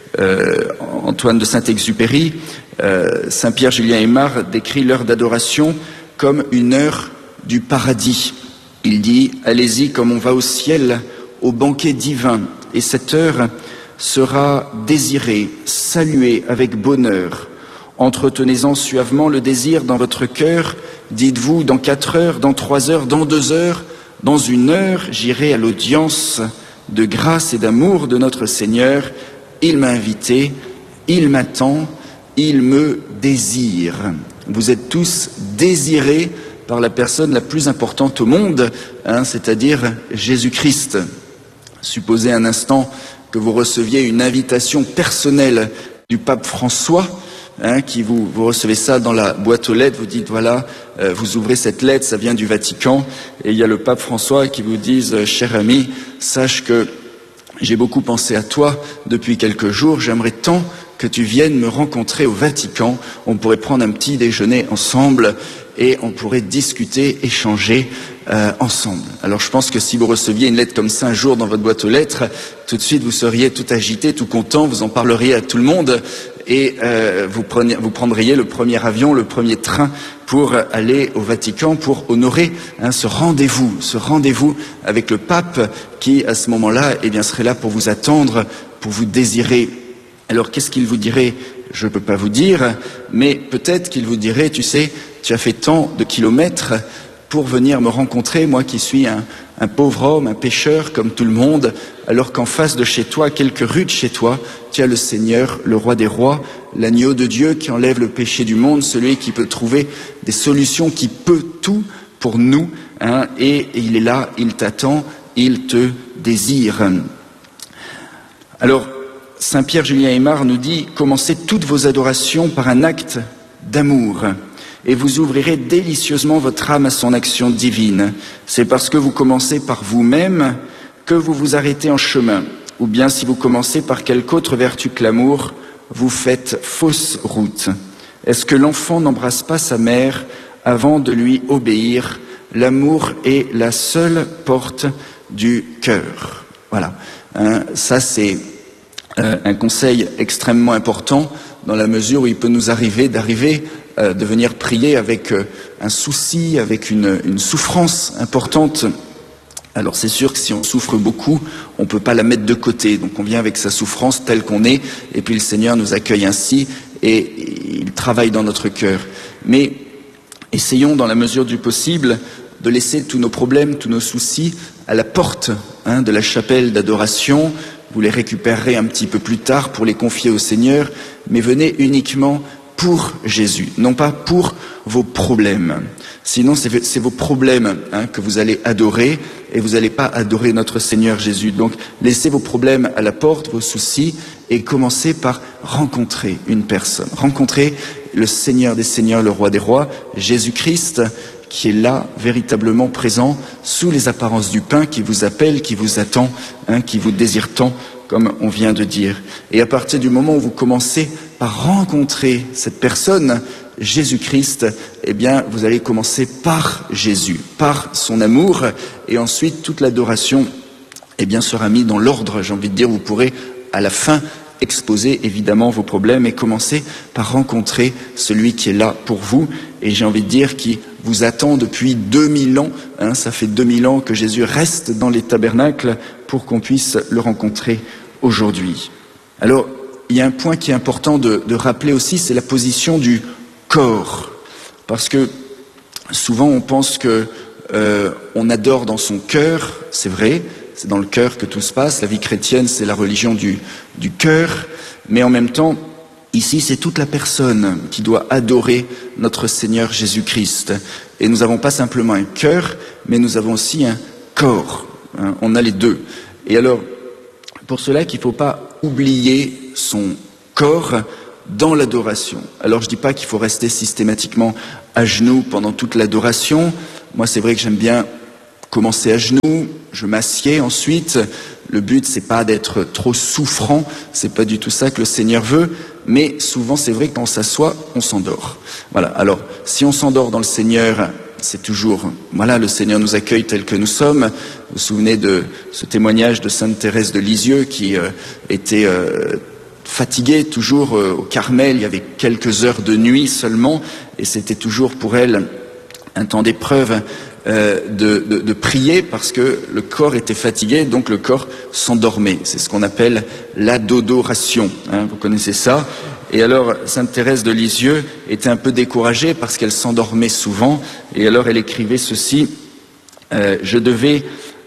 Antoine de Saint-Exupéry. Saint Pierre Julien Aymar décrit l'heure d'adoration comme une heure du paradis. Il dit « Allez-y comme on va au ciel, au banquet divin, et cette heure sera désirée, saluée avec bonheur. Entretenez-en suavement le désir dans votre cœur. Dites-vous, dans 4 heures, dans 3 heures, dans 2 heures, dans 1 heure, j'irai à l'audience de grâce et d'amour de notre Seigneur. Il m'a invité, il m'attend, il me désire. » Vous êtes tous désirés par la personne la plus importante au monde, c'est-à-dire Jésus-Christ. Supposez un instant que vous receviez une invitation personnelle du pape François, qui vous recevez ça dans la boîte aux lettres, vous dites vous ouvrez cette lettre, ça vient du Vatican, et il y a le pape François qui vous dit « Cher ami, sache que j'ai beaucoup pensé à toi depuis quelques jours, j'aimerais tant que tu viennes me rencontrer au Vatican, on pourrait prendre un petit déjeuner ensemble et on pourrait discuter, échanger ensemble. » Alors je pense que si vous receviez une lettre comme ça un jour dans votre boîte aux lettres, tout de suite vous seriez tout agité, tout content, vous en parleriez à tout le monde et vous prendriez le premier avion, le premier train pour aller au Vatican, pour honorer ce rendez-vous avec le pape qui à ce moment-là serait là pour vous attendre, pour vous désirer. Alors qu'est-ce qu'il vous dirait? Je ne peux pas vous dire, mais peut-être qu'il vous dirait, tu sais, tu as fait tant de kilomètres pour venir me rencontrer, moi qui suis un pauvre homme, un pécheur comme tout le monde, alors qu'en face de chez toi, quelques rues de chez toi, tu as le Seigneur, le roi des rois, l'agneau de Dieu qui enlève le péché du monde, celui qui peut trouver des solutions, qui peut tout pour nous, et il est là, il t'attend, il te désire. Alors, Saint Pierre Julien Aymar nous dit « Commencez toutes vos adorations par un acte d'amour, et vous ouvrirez délicieusement votre âme à son action divine. C'est parce que vous commencez par vous-même que vous vous arrêtez en chemin, ou bien si vous commencez par quelque autre vertu que l'amour, vous faites fausse route. Est-ce que l'enfant n'embrasse pas sa mère avant de lui obéir? L'amour est la seule porte du cœur. » Voilà, ça c'est un conseil extrêmement important dans la mesure où il peut nous arriver de venir prier avec un souci, avec une souffrance importante. Alors c'est sûr que si on souffre beaucoup, on ne peut pas la mettre de côté. Donc on vient avec sa souffrance telle qu'on est, et puis le Seigneur nous accueille ainsi, et il travaille dans notre cœur. Mais essayons dans la mesure du possible de laisser tous nos problèmes, tous nos soucis à la porte de la chapelle d'adoration. Vous les récupérerez un petit peu plus tard pour les confier au Seigneur, mais venez uniquement pour Jésus, non pas pour vos problèmes. Sinon, c'est vos problèmes que vous allez adorer, et vous n'allez pas adorer notre Seigneur Jésus. Donc, laissez vos problèmes à la porte, vos soucis, et commencez par rencontrer une personne. Rencontrer le Seigneur des Seigneurs, le Roi des Rois, Jésus-Christ, qui est là, véritablement présent, sous les apparences du pain, qui vous appelle, qui vous attend, qui vous désire tant, comme on vient de dire. Et à partir du moment où vous commencez par rencontrer cette personne, Jésus-Christ, eh bien, vous allez commencer par Jésus, par son amour, et ensuite toute l'adoration, eh bien, sera mise dans l'ordre. J'ai envie de dire, vous pourrez, à la fin, exposer évidemment vos problèmes et commencer par rencontrer celui qui est là pour vous, et j'ai envie de dire qui vous attend depuis 2000 ans. Ça fait 2000 ans que Jésus reste dans les tabernacles pour qu'on puisse le rencontrer aujourd'hui. Alors, il y a un point qui est important de rappeler aussi, c'est la position du corps. Parce que souvent on pense que on adore dans son cœur, c'est vrai, c'est dans le cœur que tout se passe. La vie chrétienne, c'est la religion du cœur, mais en même temps, ici, c'est toute la personne qui doit adorer notre Seigneur Jésus-Christ. Et nous n'avons pas simplement un cœur, mais nous avons aussi un corps. Hein, on a les deux. Et alors, pour cela qu'il ne faut pas oublier son corps dans l'adoration. Alors, je ne dis pas qu'il faut rester systématiquement à genoux pendant toute l'adoration. Moi, c'est vrai que j'aime bien commencer à genoux, je m'assieds ensuite. Le but, c'est pas d'être trop souffrant, c'est pas du tout ça que le Seigneur veut, mais souvent, c'est vrai que quand on s'assoit, on s'endort. Voilà. Alors, si on s'endort dans le Seigneur, c'est toujours, voilà, le Seigneur nous accueille tel que nous sommes. Vous vous souvenez de ce témoignage de Sainte Thérèse de Lisieux qui était fatiguée toujours au Carmel. Il y avait quelques heures de nuit seulement, et c'était toujours pour elle un temps d'épreuve. De prier parce que le corps était fatigué, donc le corps s'endormait. C'est ce qu'on appelle l'adodoration. Hein, vous connaissez ça. Et alors, Sainte Thérèse de Lisieux était un peu découragée parce qu'elle s'endormait souvent. Et alors, elle écrivait ceci, je devais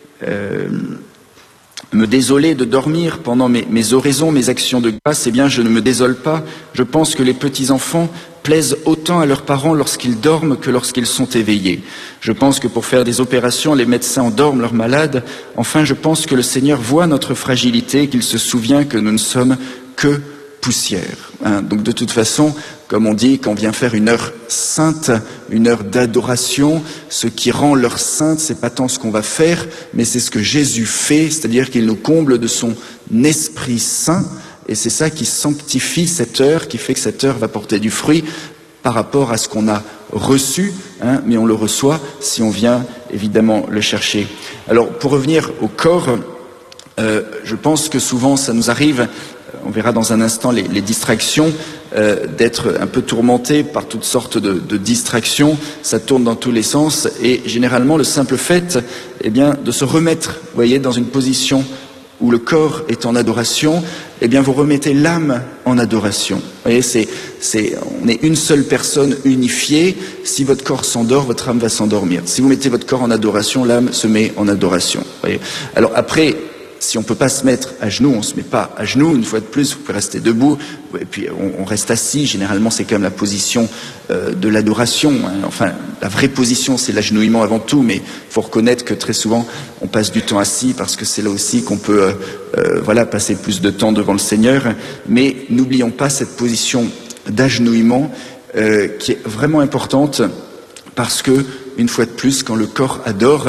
me désoler de dormir pendant mes oraisons, mes actions de grâce. Eh bien, je ne me désole pas. Je pense que les petits-enfants plaisent autant à leurs parents lorsqu'ils dorment que lorsqu'ils sont éveillés. Je pense que pour faire des opérations, les médecins endorment leurs malades. Enfin, je pense que le Seigneur voit notre fragilité, qu'il se souvient que nous ne sommes que poussière. Hein, donc de toute façon, comme on dit, quand on vient faire une heure sainte, une heure d'adoration, ce qui rend l'heure sainte, c'est pas tant ce qu'on va faire, mais c'est ce que Jésus fait, c'est-à-dire qu'il nous comble de son Esprit Saint. Et c'est ça qui sanctifie cette heure, qui fait que cette heure va porter du fruit par rapport à ce qu'on a reçu, hein, mais on le reçoit si on vient évidemment le chercher. Alors pour revenir au corps, je pense que souvent ça nous arrive, on verra dans un instant les distractions, d'être un peu tourmenté par toutes sortes de distractions, ça tourne dans tous les sens et généralement le simple fait de se remettre, vous voyez, dans une position où le corps est en adoration, vous remettez l'âme en adoration. Vous voyez, on est une seule personne unifiée. Si votre corps s'endort, votre âme va s'endormir. Si vous mettez votre corps en adoration, l'âme se met en adoration. Vous voyez. Alors après, si on ne peut pas se mettre à genoux, on ne se met pas à genoux. Une fois de plus, vous pouvez rester debout. Et puis on reste assis. Généralement, c'est quand même la position de l'adoration. Hein. Enfin, la vraie position, c'est l'agenouillement avant tout. Mais il faut reconnaître que très souvent, on passe du temps assis parce que c'est là aussi qu'on peut passer plus de temps devant le Seigneur. Mais n'oublions pas cette position d'agenouillement qui est vraiment importante parce que, une fois de plus, quand le corps adore,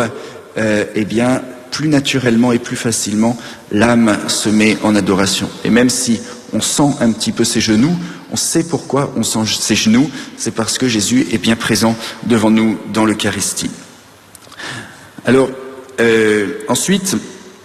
plus naturellement et plus facilement, l'âme se met en adoration. Et même si on sent un petit peu ses genoux, on sait pourquoi on sent ses genoux, c'est parce que Jésus est bien présent devant nous dans l'Eucharistie. Alors, ensuite,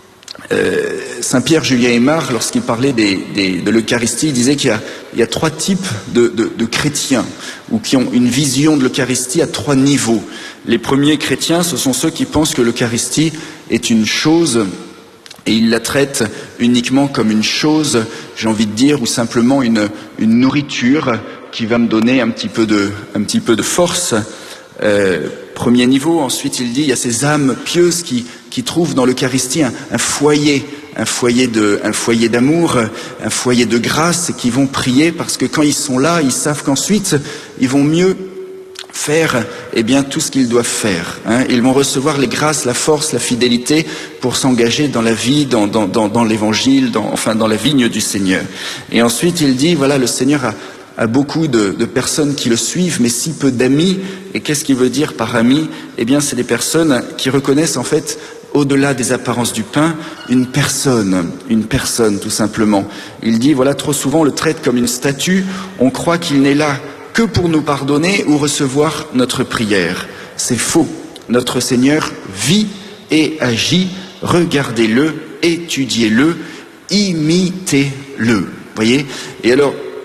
Saint Pierre Julien Aymar, lorsqu'il parlait de l'Eucharistie, il disait qu'il y a trois types de chrétiens, ou qui ont une vision de l'Eucharistie à trois niveaux. Les premiers chrétiens, ce sont ceux qui pensent que l'Eucharistie est une chose, et ils la traitent uniquement comme une chose, j'ai envie de dire, ou simplement une nourriture qui va me donner un petit peu de force. Premier niveau. Ensuite, il dit, il y a ces âmes pieuses qui trouvent dans l'Eucharistie un foyer d'amour, un foyer de grâce, qui vont prier parce que quand ils sont là, ils savent qu'ensuite, ils vont mieux faire tout ce qu'ils doivent faire. Hein. Ils vont recevoir les grâces, la force, la fidélité pour s'engager dans la vie, dans l'évangile, dans la vigne du Seigneur. Et ensuite, il dit, voilà, le Seigneur a beaucoup de personnes qui le suivent, mais si peu d'amis. Et qu'est-ce qu'il veut dire par amis ? C'est des personnes qui reconnaissent en fait, au-delà des apparences du pain, une personne tout simplement. Il dit, voilà, trop souvent on le traite comme une statue, on croit qu'il n'est là que pour nous pardonner ou recevoir notre prière. C'est faux. Notre Seigneur vit et agit, regardez-le, étudiez-le, imitez-le. Voyez ? Et alors,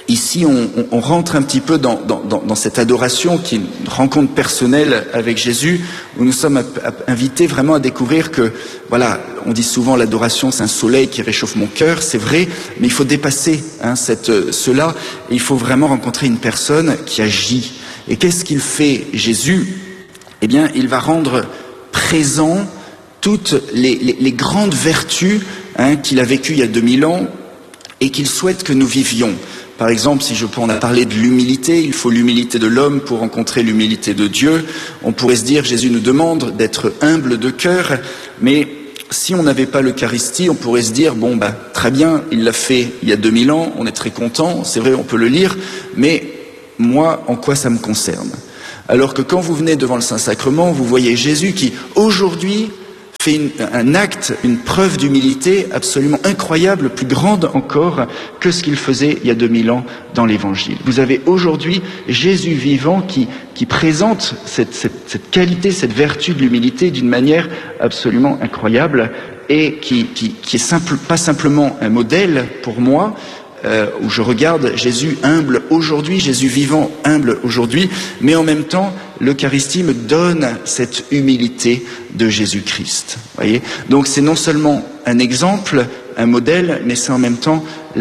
ici, on rentre un petit peu dans cette adoration qui est une rencontre personnelle avec Jésus, où nous sommes invités vraiment à découvrir que, voilà, on dit souvent l'adoration c'est un soleil qui réchauffe mon cœur, c'est vrai, mais il faut dépasser cela, et il faut vraiment rencontrer une personne qui agit. Et qu'est-ce qu'il fait, Jésus? Eh bien, il va rendre présent toutes les grandes vertus qu'il a vécues il y a 2000 ans et qu'il souhaite que nous vivions. Par exemple, si on a parlé de l'humilité, il faut l'humilité de l'homme pour rencontrer l'humilité de Dieu. On pourrait se dire, Jésus nous demande d'être humble de cœur, mais si on n'avait pas l'Eucharistie, on pourrait se dire, bon, très bien, il l'a fait il y a 2000 ans, on est très content, c'est vrai, on peut le lire, mais moi, en quoi ça me concerne? Alors que quand vous venez devant le Saint-Sacrement, vous voyez Jésus qui, aujourd'hui, fait un acte, une preuve d'humilité absolument incroyable, plus grande encore que ce qu'il faisait il y a 2000 ans dans l'Évangile. Vous avez aujourd'hui Jésus vivant qui présente cette qualité, cette vertu de l'humilité d'une manière absolument incroyable et qui est pas simplement un modèle pour moi, où je regarde Jésus humble aujourd'hui, Jésus vivant humble aujourd'hui, mais en même temps, l'Eucharistie me donne cette humilité de Jésus-Christ. Voyez ? Donc c'est non seulement un exemple, un modèle, mais c'est en même temps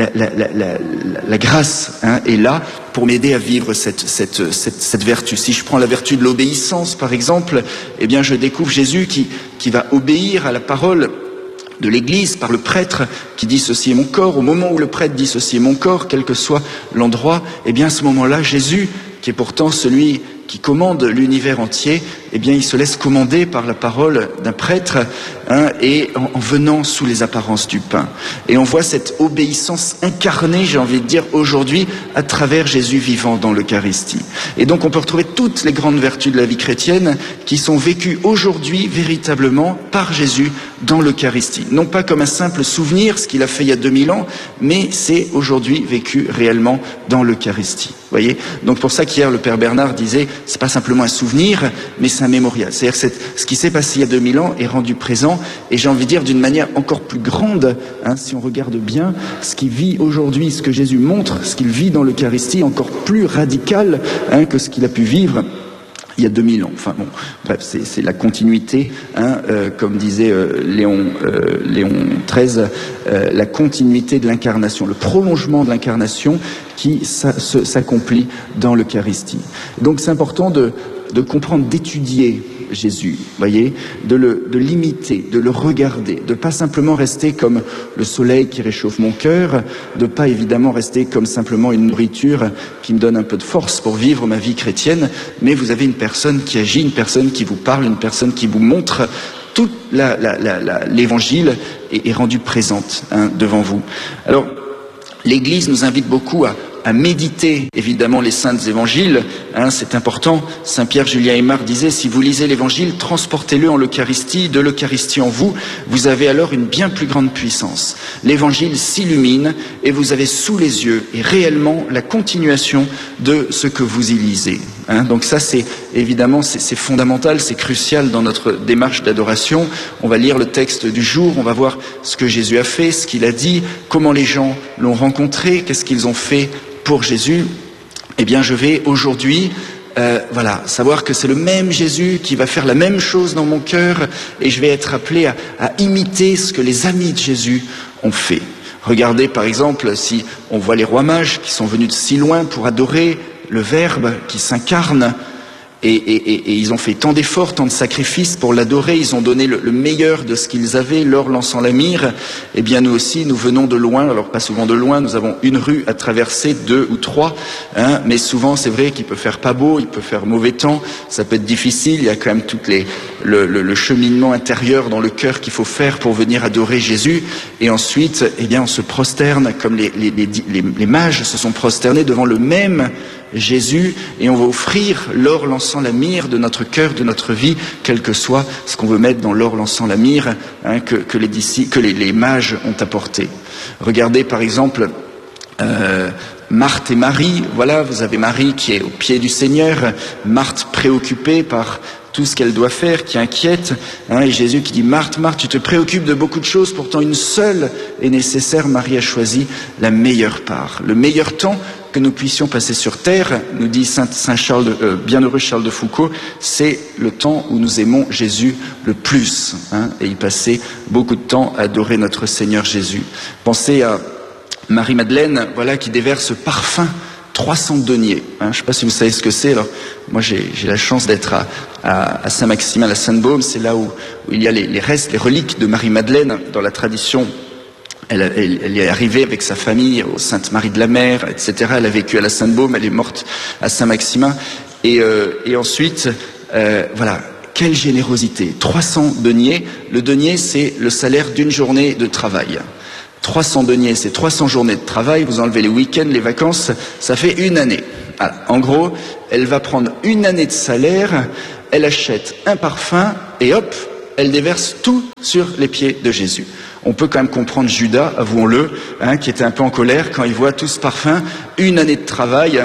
la grâce est là pour m'aider à vivre cette vertu. Si je prends la vertu de l'obéissance, par exemple, eh bien je découvre Jésus qui va obéir à la parole de l'Église par le prêtre qui dit ceci est mon corps. Au moment où le prêtre dit ceci est mon corps, quel que soit l'endroit, eh bien à ce moment-là, Jésus, qui est pourtant celui qui commande l'univers entier, eh bien il se laisse commander par la parole d'un prêtre et en venant sous les apparences du pain. Et on voit cette obéissance incarnée, j'ai envie de dire, aujourd'hui à travers Jésus vivant dans l'Eucharistie. Et donc on peut retrouver toutes les grandes vertus de la vie chrétienne qui sont vécues aujourd'hui véritablement par Jésus dans l'Eucharistie. Non pas comme un simple souvenir, ce qu'il a fait il y a 2000 ans, mais c'est aujourd'hui vécu réellement dans l'Eucharistie. Voyez ? Donc pour ça qu'hier le Père Bernard disait, c'est pas simplement un souvenir, mais c'est un mémorial. C'est-à-dire que ce qui s'est passé il y a 2000 ans est rendu présent, et j'ai envie de dire d'une manière encore plus grande, si on regarde bien, ce qui vit aujourd'hui, ce que Jésus montre, ce qu'il vit dans l'Eucharistie, encore plus radical que ce qu'il a pu vivre il y a 2000 ans. Enfin bon, bref, c'est la continuité, comme disait Léon XIII, la continuité de l'incarnation, le prolongement de l'incarnation qui s'accomplit dans l'Eucharistie. Donc c'est important de comprendre, d'étudier Jésus, voyez, de l'imiter, de le regarder, de pas simplement rester comme le soleil qui réchauffe mon cœur, de pas évidemment rester comme simplement une nourriture qui me donne un peu de force pour vivre ma vie chrétienne, mais vous avez une personne qui agit, une personne qui vous parle, une personne qui vous montre toute l'Évangile est rendue présente devant vous. Alors, l'Église nous invite beaucoup à méditer évidemment les saints évangiles, c'est important. Saint Pierre Julien Aymar disait, si vous lisez l'évangile, transportez-le en l'Eucharistie, de l'Eucharistie en vous, vous avez alors une bien plus grande puissance. L'évangile s'illumine et vous avez sous les yeux et réellement la continuation de ce que vous y lisez. Donc ça c'est évidemment c'est fondamental, c'est crucial dans notre démarche d'adoration. On va lire le texte du jour, on va voir ce que Jésus a fait, ce qu'il a dit, comment les gens l'ont rencontré, qu'est-ce qu'ils ont fait pour Jésus. Eh bien je vais aujourd'hui savoir que c'est le même Jésus qui va faire la même chose dans mon cœur et je vais être appelé à imiter ce que les amis de Jésus ont fait. Regardez par exemple si on voit les rois mages qui sont venus de si loin pour adorer le Verbe qui s'incarne et ils ont fait tant d'efforts, tant de sacrifices pour l'adorer, ils ont donné le meilleur de ce qu'ils avaient, l'or lançant la myrrhe. Eh bien nous aussi, nous venons de loin, alors pas souvent de loin, nous avons une rue à traverser, 2 ou 3, mais souvent c'est vrai qu'il peut faire pas beau, il peut faire mauvais temps, ça peut être difficile, il y a quand même tout le cheminement intérieur dans le cœur qu'il faut faire pour venir adorer Jésus. Et ensuite, eh bien on se prosterne comme les mages se sont prosternés devant le même Jésus, et on va offrir l'or lançant la myrrhe de notre cœur, de notre vie, quel que soit ce qu'on veut mettre dans l'or lançant la myrrhe que les mages ont apporté. Regardez par exemple Marthe et Marie. Voilà, vous avez Marie qui est au pied du Seigneur, Marthe préoccupée par tout ce qu'elle doit faire, qui inquiète, et Jésus qui dit, Marthe, Marthe, tu te préoccupes de beaucoup de choses, pourtant une seule est nécessaire, Marie a choisi la meilleure part, le meilleur temps que nous puissions passer sur terre, nous dit bienheureux Charles de Foucault, c'est le temps où nous aimons Jésus le plus. Et il passait beaucoup de temps à adorer notre Seigneur Jésus. Pensez à Marie-Madeleine, voilà, qui déverse parfum 300 deniers. Je ne sais pas si vous savez ce que c'est. Alors, moi, j'ai la chance d'être à Saint-Maximin, la Sainte-Baume. C'est là où il y a les restes, les reliques de Marie-Madeleine. Dans la tradition, elle est arrivée avec sa famille au Sainte-Marie de la Mer, etc. Elle a vécu à la Sainte-Baume, elle est morte à Saint-Maximin. Et ensuite, voilà, quelle générosité. 300 deniers. Le denier, c'est le salaire d'une journée de travail. 300 deniers, c'est 300 journées de travail, vous enlevez les week-ends, les vacances, ça fait une année. Voilà. En gros, elle va prendre une année de salaire, elle achète un parfum et hop, elle déverse tout sur les pieds de Jésus. On peut quand même comprendre Judas, avouons-le, qui était un peu en colère quand il voit tout ce parfum, une année de travail,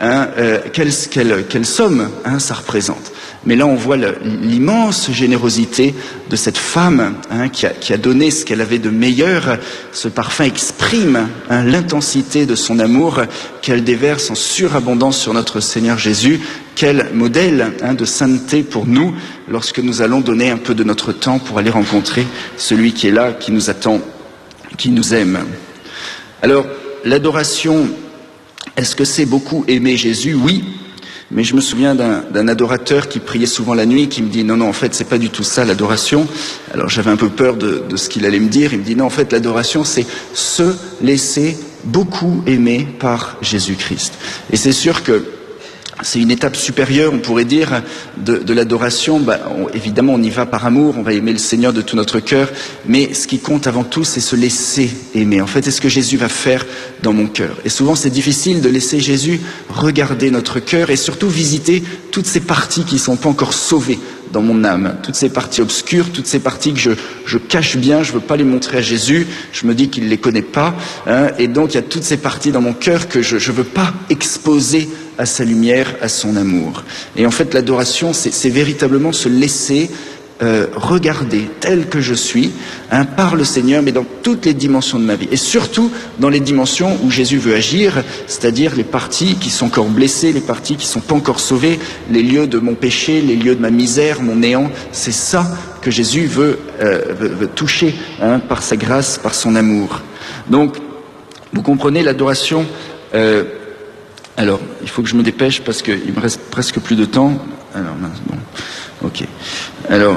quelle somme ça représente. Mais là, on voit l'immense générosité de cette femme qui a donné ce qu'elle avait de meilleur. Ce parfum exprime l'intensité de son amour qu'elle déverse en surabondance sur notre Seigneur Jésus. Quel modèle de sainteté pour nous lorsque nous allons donner un peu de notre temps pour aller rencontrer celui qui est là, qui nous attend, qui nous aime. Alors, l'adoration, est-ce que c'est beaucoup aimer Jésus? Oui. Mais je me souviens d'un adorateur qui priait souvent la nuit, qui me dit non, en fait, c'est pas du tout ça l'adoration. Alors j'avais un peu peur de ce qu'il allait me dire. Il me dit non, en fait, l'adoration, c'est se laisser beaucoup aimer par Jésus-Christ. Et c'est sûr que c'est une étape supérieure, on pourrait dire, de l'adoration. Évidemment, on y va par amour, on va aimer le Seigneur de tout notre cœur, mais ce qui compte avant tout, c'est se laisser aimer. En fait, c'est ce que Jésus va faire dans mon cœur. Et souvent, c'est difficile de laisser Jésus regarder notre cœur et surtout visiter toutes ces parties qui ne sont pas encore sauvées dans mon âme, toutes ces parties obscures, toutes ces parties que je cache bien, je veux pas les montrer à Jésus, je me dis qu'il les connaît pas, et donc il y a toutes ces parties dans mon cœur que je veux pas exposer à sa lumière, à son amour. Et en fait, l'adoration, c'est véritablement se laisser regarder tel que je suis par le Seigneur, mais dans toutes les dimensions de ma vie. Et surtout dans les dimensions où Jésus veut agir, c'est-à-dire les parties qui sont encore blessées, les parties qui ne sont pas encore sauvées, les lieux de mon péché, les lieux de ma misère, mon néant. C'est ça que Jésus veut toucher par sa grâce, par son amour. Donc, vous comprenez, l'adoration... alors, il faut que je me dépêche parce qu'il me reste presque plus de temps. Alors, bon, ok. Alors,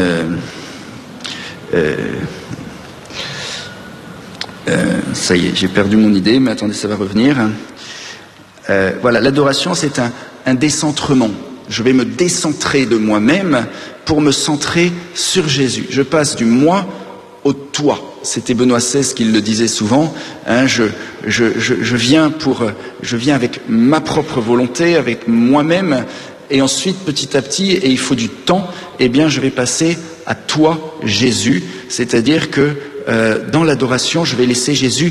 ça y est, j'ai perdu mon idée, mais attendez, ça va revenir. Voilà, l'adoration, c'est un décentrement. Je vais me décentrer de moi-même pour me centrer sur Jésus. Je passe du moi au toi. C'était Benoît XVI qui le disait souvent. Je viens avec ma propre volonté, avec moi-même, et ensuite, petit à petit, et il faut du temps, eh bien, je vais passer à toi, Jésus. C'est-à-dire que dans l'adoration, je vais laisser Jésus,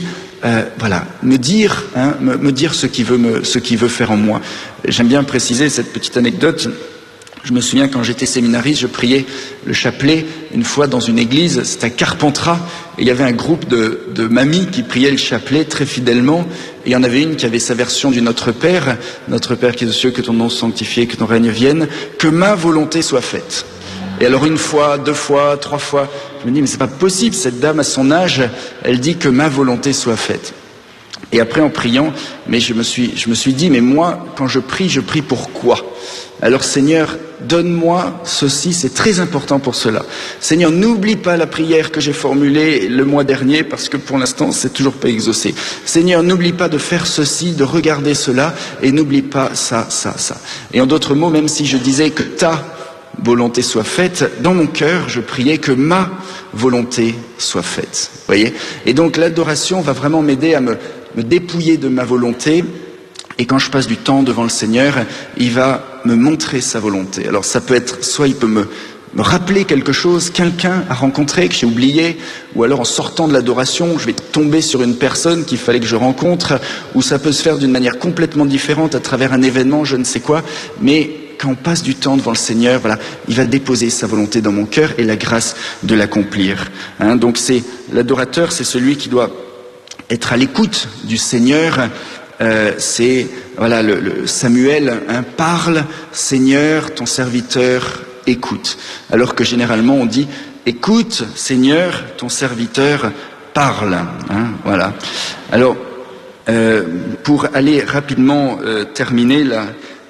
me dire ce qu'il veut faire en moi. J'aime bien préciser cette petite anecdote. Je me souviens quand j'étais séminariste, je priais le chapelet une fois dans une église, c'était à Carpentras, et il y avait un groupe de mamies qui priaient le chapelet très fidèlement, et il y en avait une qui avait sa version du Notre Père qui est aux cieux, que ton nom soit sanctifié, que ton règne vienne, que ma volonté soit faite. Et alors une fois, 2 fois, 3 fois, je me dis mais c'est pas possible, cette dame à son âge, elle dit que ma volonté soit faite. Et après en priant, mais je me suis dit mais moi quand je prie pour quoi? Alors Seigneur, donne-moi ceci, c'est très important pour cela. Seigneur, n'oublie pas la prière que j'ai formulée le mois dernier, parce que pour l'instant, c'est toujours pas exaucé. Seigneur, n'oublie pas de faire ceci, de regarder cela, et n'oublie pas ça. Et en d'autres mots, même si je disais que ta volonté soit faite, dans mon cœur, je priais que ma volonté soit faite. Vous voyez? Et donc l'adoration va vraiment m'aider à me dépouiller de ma volonté. Et quand je passe du temps devant le Seigneur, il va me montrer sa volonté. Alors ça peut être, soit il peut me rappeler quelque chose, quelqu'un à rencontrer que j'ai oublié, ou alors en sortant de l'adoration, je vais tomber sur une personne qu'il fallait que je rencontre, ou ça peut se faire d'une manière complètement différente à travers un événement, je ne sais quoi, mais quand on passe du temps devant le Seigneur, voilà, il va déposer sa volonté dans mon cœur et la grâce de l'accomplir. Donc c'est l'adorateur, c'est celui qui doit être à l'écoute du Seigneur c'est voilà le Samuel, hein, parle, Seigneur, ton serviteur écoute. Alors que généralement on dit écoute, Seigneur, ton serviteur parle. Hein, voilà. Alors pour aller rapidement terminer là.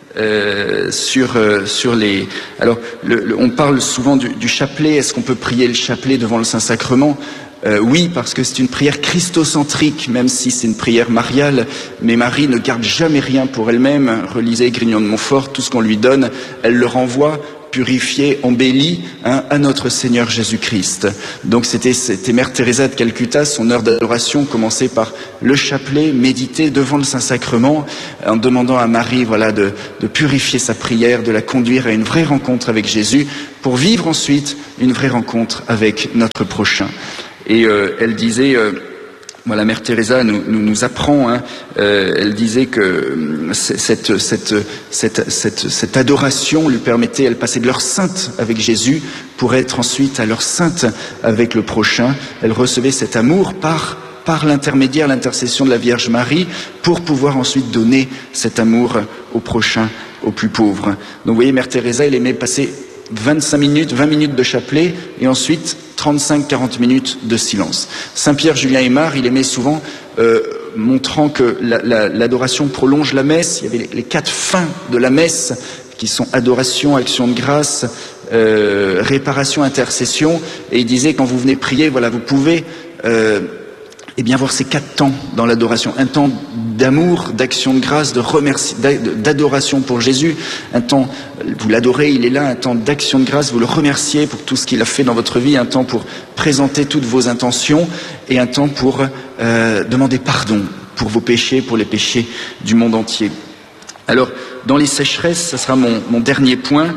Sur les. Alors, on parle souvent du chapelet. Est-ce qu'on peut prier le chapelet devant le Saint-Sacrement ? Oui, parce que c'est une prière christocentrique, même si c'est une prière mariale. Mais Marie ne garde jamais rien pour elle-même. Relisez Grignon de Montfort, tout ce qu'on lui donne, elle le renvoie, purifié, embelli, hein, à notre Seigneur Jésus-Christ. Donc c'était Mère Teresa de Calcutta, son heure d'adoration commençait par le chapelet, méditer devant le Saint-Sacrement, en demandant à Marie, voilà, de purifier sa prière, de la conduire à une vraie rencontre avec Jésus, pour vivre ensuite une vraie rencontre avec notre prochain. Et elle disait... Voilà, Mère Teresa nous apprend, hein, elle disait que cette adoration lui permettait, elle passait de l'heure sainte avec Jésus pour être ensuite à l'heure sainte avec le prochain. Elle recevait cet amour par l'intermédiaire, l'intercession de la Vierge Marie, pour pouvoir ensuite donner cet amour au prochain, aux plus pauvres. Donc vous voyez, Mère Teresa, elle aimait passer 20 minutes de chapelet et ensuite 35-40 minutes de silence. Saint-Pierre Julien Aymar, il aimait souvent, montrant que l'adoration prolonge la messe. Il y avait les 4 fins de la messe qui sont adoration, action de grâce, réparation, intercession. Et il disait, quand vous venez prier, voilà, vous pouvez voir ces 4 temps dans l'adoration. Un temps d'amour, d'action de grâce, d'adoration pour Jésus. Un temps, vous l'adorez, il est là. Un temps d'action de grâce, vous le remerciez pour tout ce qu'il a fait dans votre vie. Un temps pour présenter toutes vos intentions. Et un temps pour demander pardon pour vos péchés, pour les péchés du monde entier. Alors, dans les sécheresses, ça sera mon dernier point.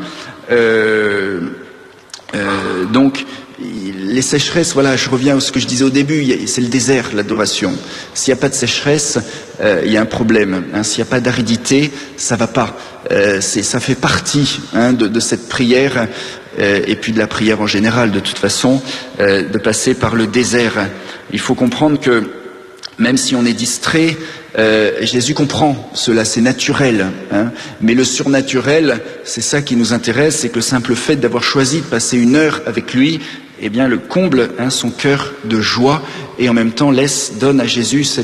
Donc, les sécheresses, voilà, je reviens à ce que je disais au début, c'est le désert, l'adoration. S'il n'y a pas de sécheresse, il y a un problème. Hein, s'il n'y a pas d'aridité, ça va pas. Ça fait partie, hein, de cette prière, et puis de la prière en général, de toute façon, de passer par le désert. Il faut comprendre que même si on est distrait, Jésus comprend cela, c'est naturel, hein, mais le surnaturel, c'est ça qui nous intéresse, c'est que le simple fait d'avoir choisi de passer une heure avec lui, eh bien, le comble, hein, son cœur de joie, et en même temps donne à Jésus ce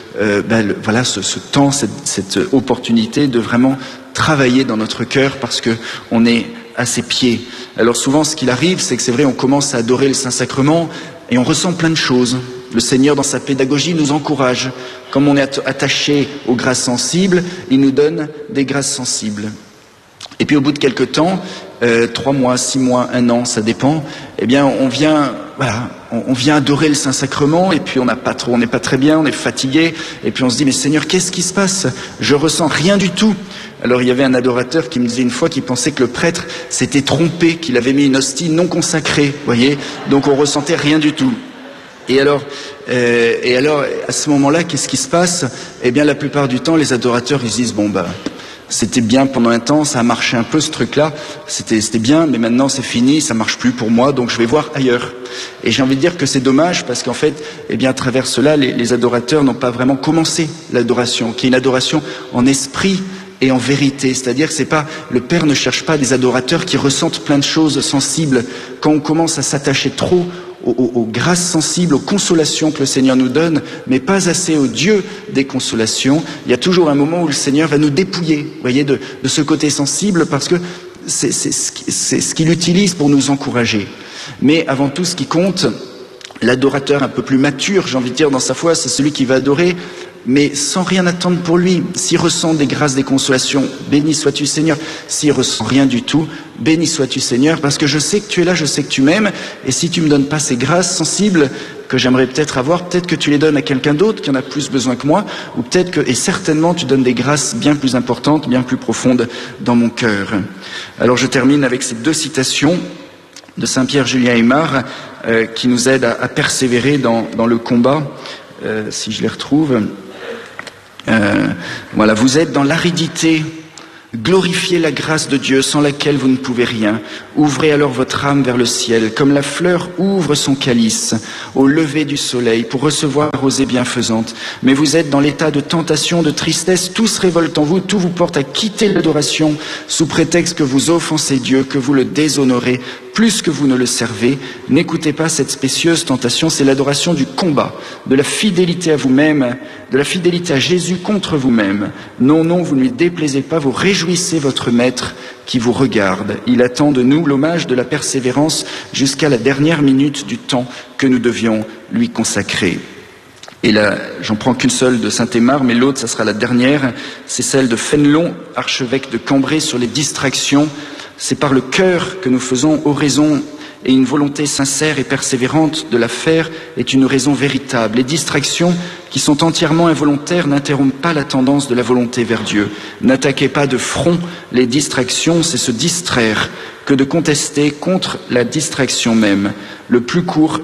temps, cette opportunité de vraiment travailler dans notre cœur, parce que on est à ses pieds. Alors souvent, ce qu'il arrive, c'est que c'est vrai, on commence à adorer le Saint-Sacrement et on ressent plein de choses. Le Seigneur, dans sa pédagogie, nous encourage. Comme on est attaché aux grâces sensibles, il nous donne des grâces sensibles. Et puis au bout de quelques temps, 3 mois, 6 mois, 1 an, ça dépend, eh bien on vient adorer le Saint-Sacrement, et puis on n'est pas très bien, on est fatigué, et puis on se dit, mais Seigneur, qu'est-ce qui se passe? Je ressens rien du tout. Alors il y avait un adorateur qui me disait une fois qu'il pensait que le prêtre s'était trompé, qu'il avait mis une hostie non consacrée, voyez, donc on ressentait rien du tout. Et alors, à ce moment-là, qu'est-ce qui se passe? Eh bien, la plupart du temps, les adorateurs, ils se disent, c'était bien pendant un temps, ça a marché un peu ce truc-là, c'était bien, mais maintenant c'est fini, ça marche plus pour moi, donc je vais voir ailleurs. Et j'ai envie de dire que c'est dommage, parce qu'en fait, eh bien, à travers cela, les adorateurs n'ont pas vraiment commencé l'adoration, qui est une adoration en esprit et en vérité. C'est-à-dire que le Père ne cherche pas des adorateurs qui ressentent plein de choses sensibles. Quand on commence à s'attacher trop aux grâces sensibles, aux consolations que le Seigneur nous donne, mais pas assez au Dieu des consolations, il y a toujours un moment où le Seigneur va nous dépouiller, vous voyez, de ce côté sensible, parce que c'est ce qu'il utilise pour nous encourager. Mais avant tout, ce qui compte, l'adorateur un peu plus mature, j'ai envie de dire, dans sa foi, c'est celui qui va adorer, mais sans rien attendre pour lui. S'il ressent des grâces, des consolations, béni sois-tu Seigneur. S'il ressent rien du tout, béni sois-tu Seigneur, parce que je sais que tu es là, je sais que tu m'aimes, et si tu me donnes pas ces grâces sensibles que j'aimerais peut-être avoir, peut-être que tu les donnes à quelqu'un d'autre qui en a plus besoin que moi, ou peut-être que, et certainement, tu donnes des grâces bien plus importantes, bien plus profondes dans mon cœur. Alors je termine avec ces 2 citations de Saint-Pierre Julien Aymar, qui nous aident à persévérer dans le combat, si je les retrouve. Voilà, vous êtes dans l'aridité Glorifiez la grâce de Dieu sans laquelle vous ne pouvez rien. Ouvrez alors votre âme vers le ciel, comme la fleur ouvre son calice au lever du soleil pour recevoir rosée bienfaisante. Mais vous êtes dans l'état de tentation, de tristesse, tout se révolte en vous, tout vous porte à quitter l'adoration sous prétexte que vous offensez Dieu, que vous le déshonorez plus que vous ne le servez. N'écoutez pas cette spécieuse tentation, c'est l'adoration du combat, de la fidélité à vous-même, de la fidélité à Jésus contre vous-même. Non, non, vous ne lui déplaisez pas, vous réjouissez votre Maître qui vous regarde. Il attend de nous l'hommage de la persévérance jusqu'à la dernière minute du temps que nous devions lui consacrer. Et là, j'en prends qu'une seule de Saint-Aymar, mais l'autre, ça sera la dernière, c'est celle de Fénelon, archevêque de Cambrai, sur les distractions. C'est par le cœur que nous faisons oraison, et une volonté sincère et persévérante de la faire est une raison véritable. Les distractions qui sont entièrement involontaires n'interrompent pas la tendance de la volonté vers Dieu. N'attaquez pas de front les distractions, c'est se distraire que de contester contre la distraction même. Le plus court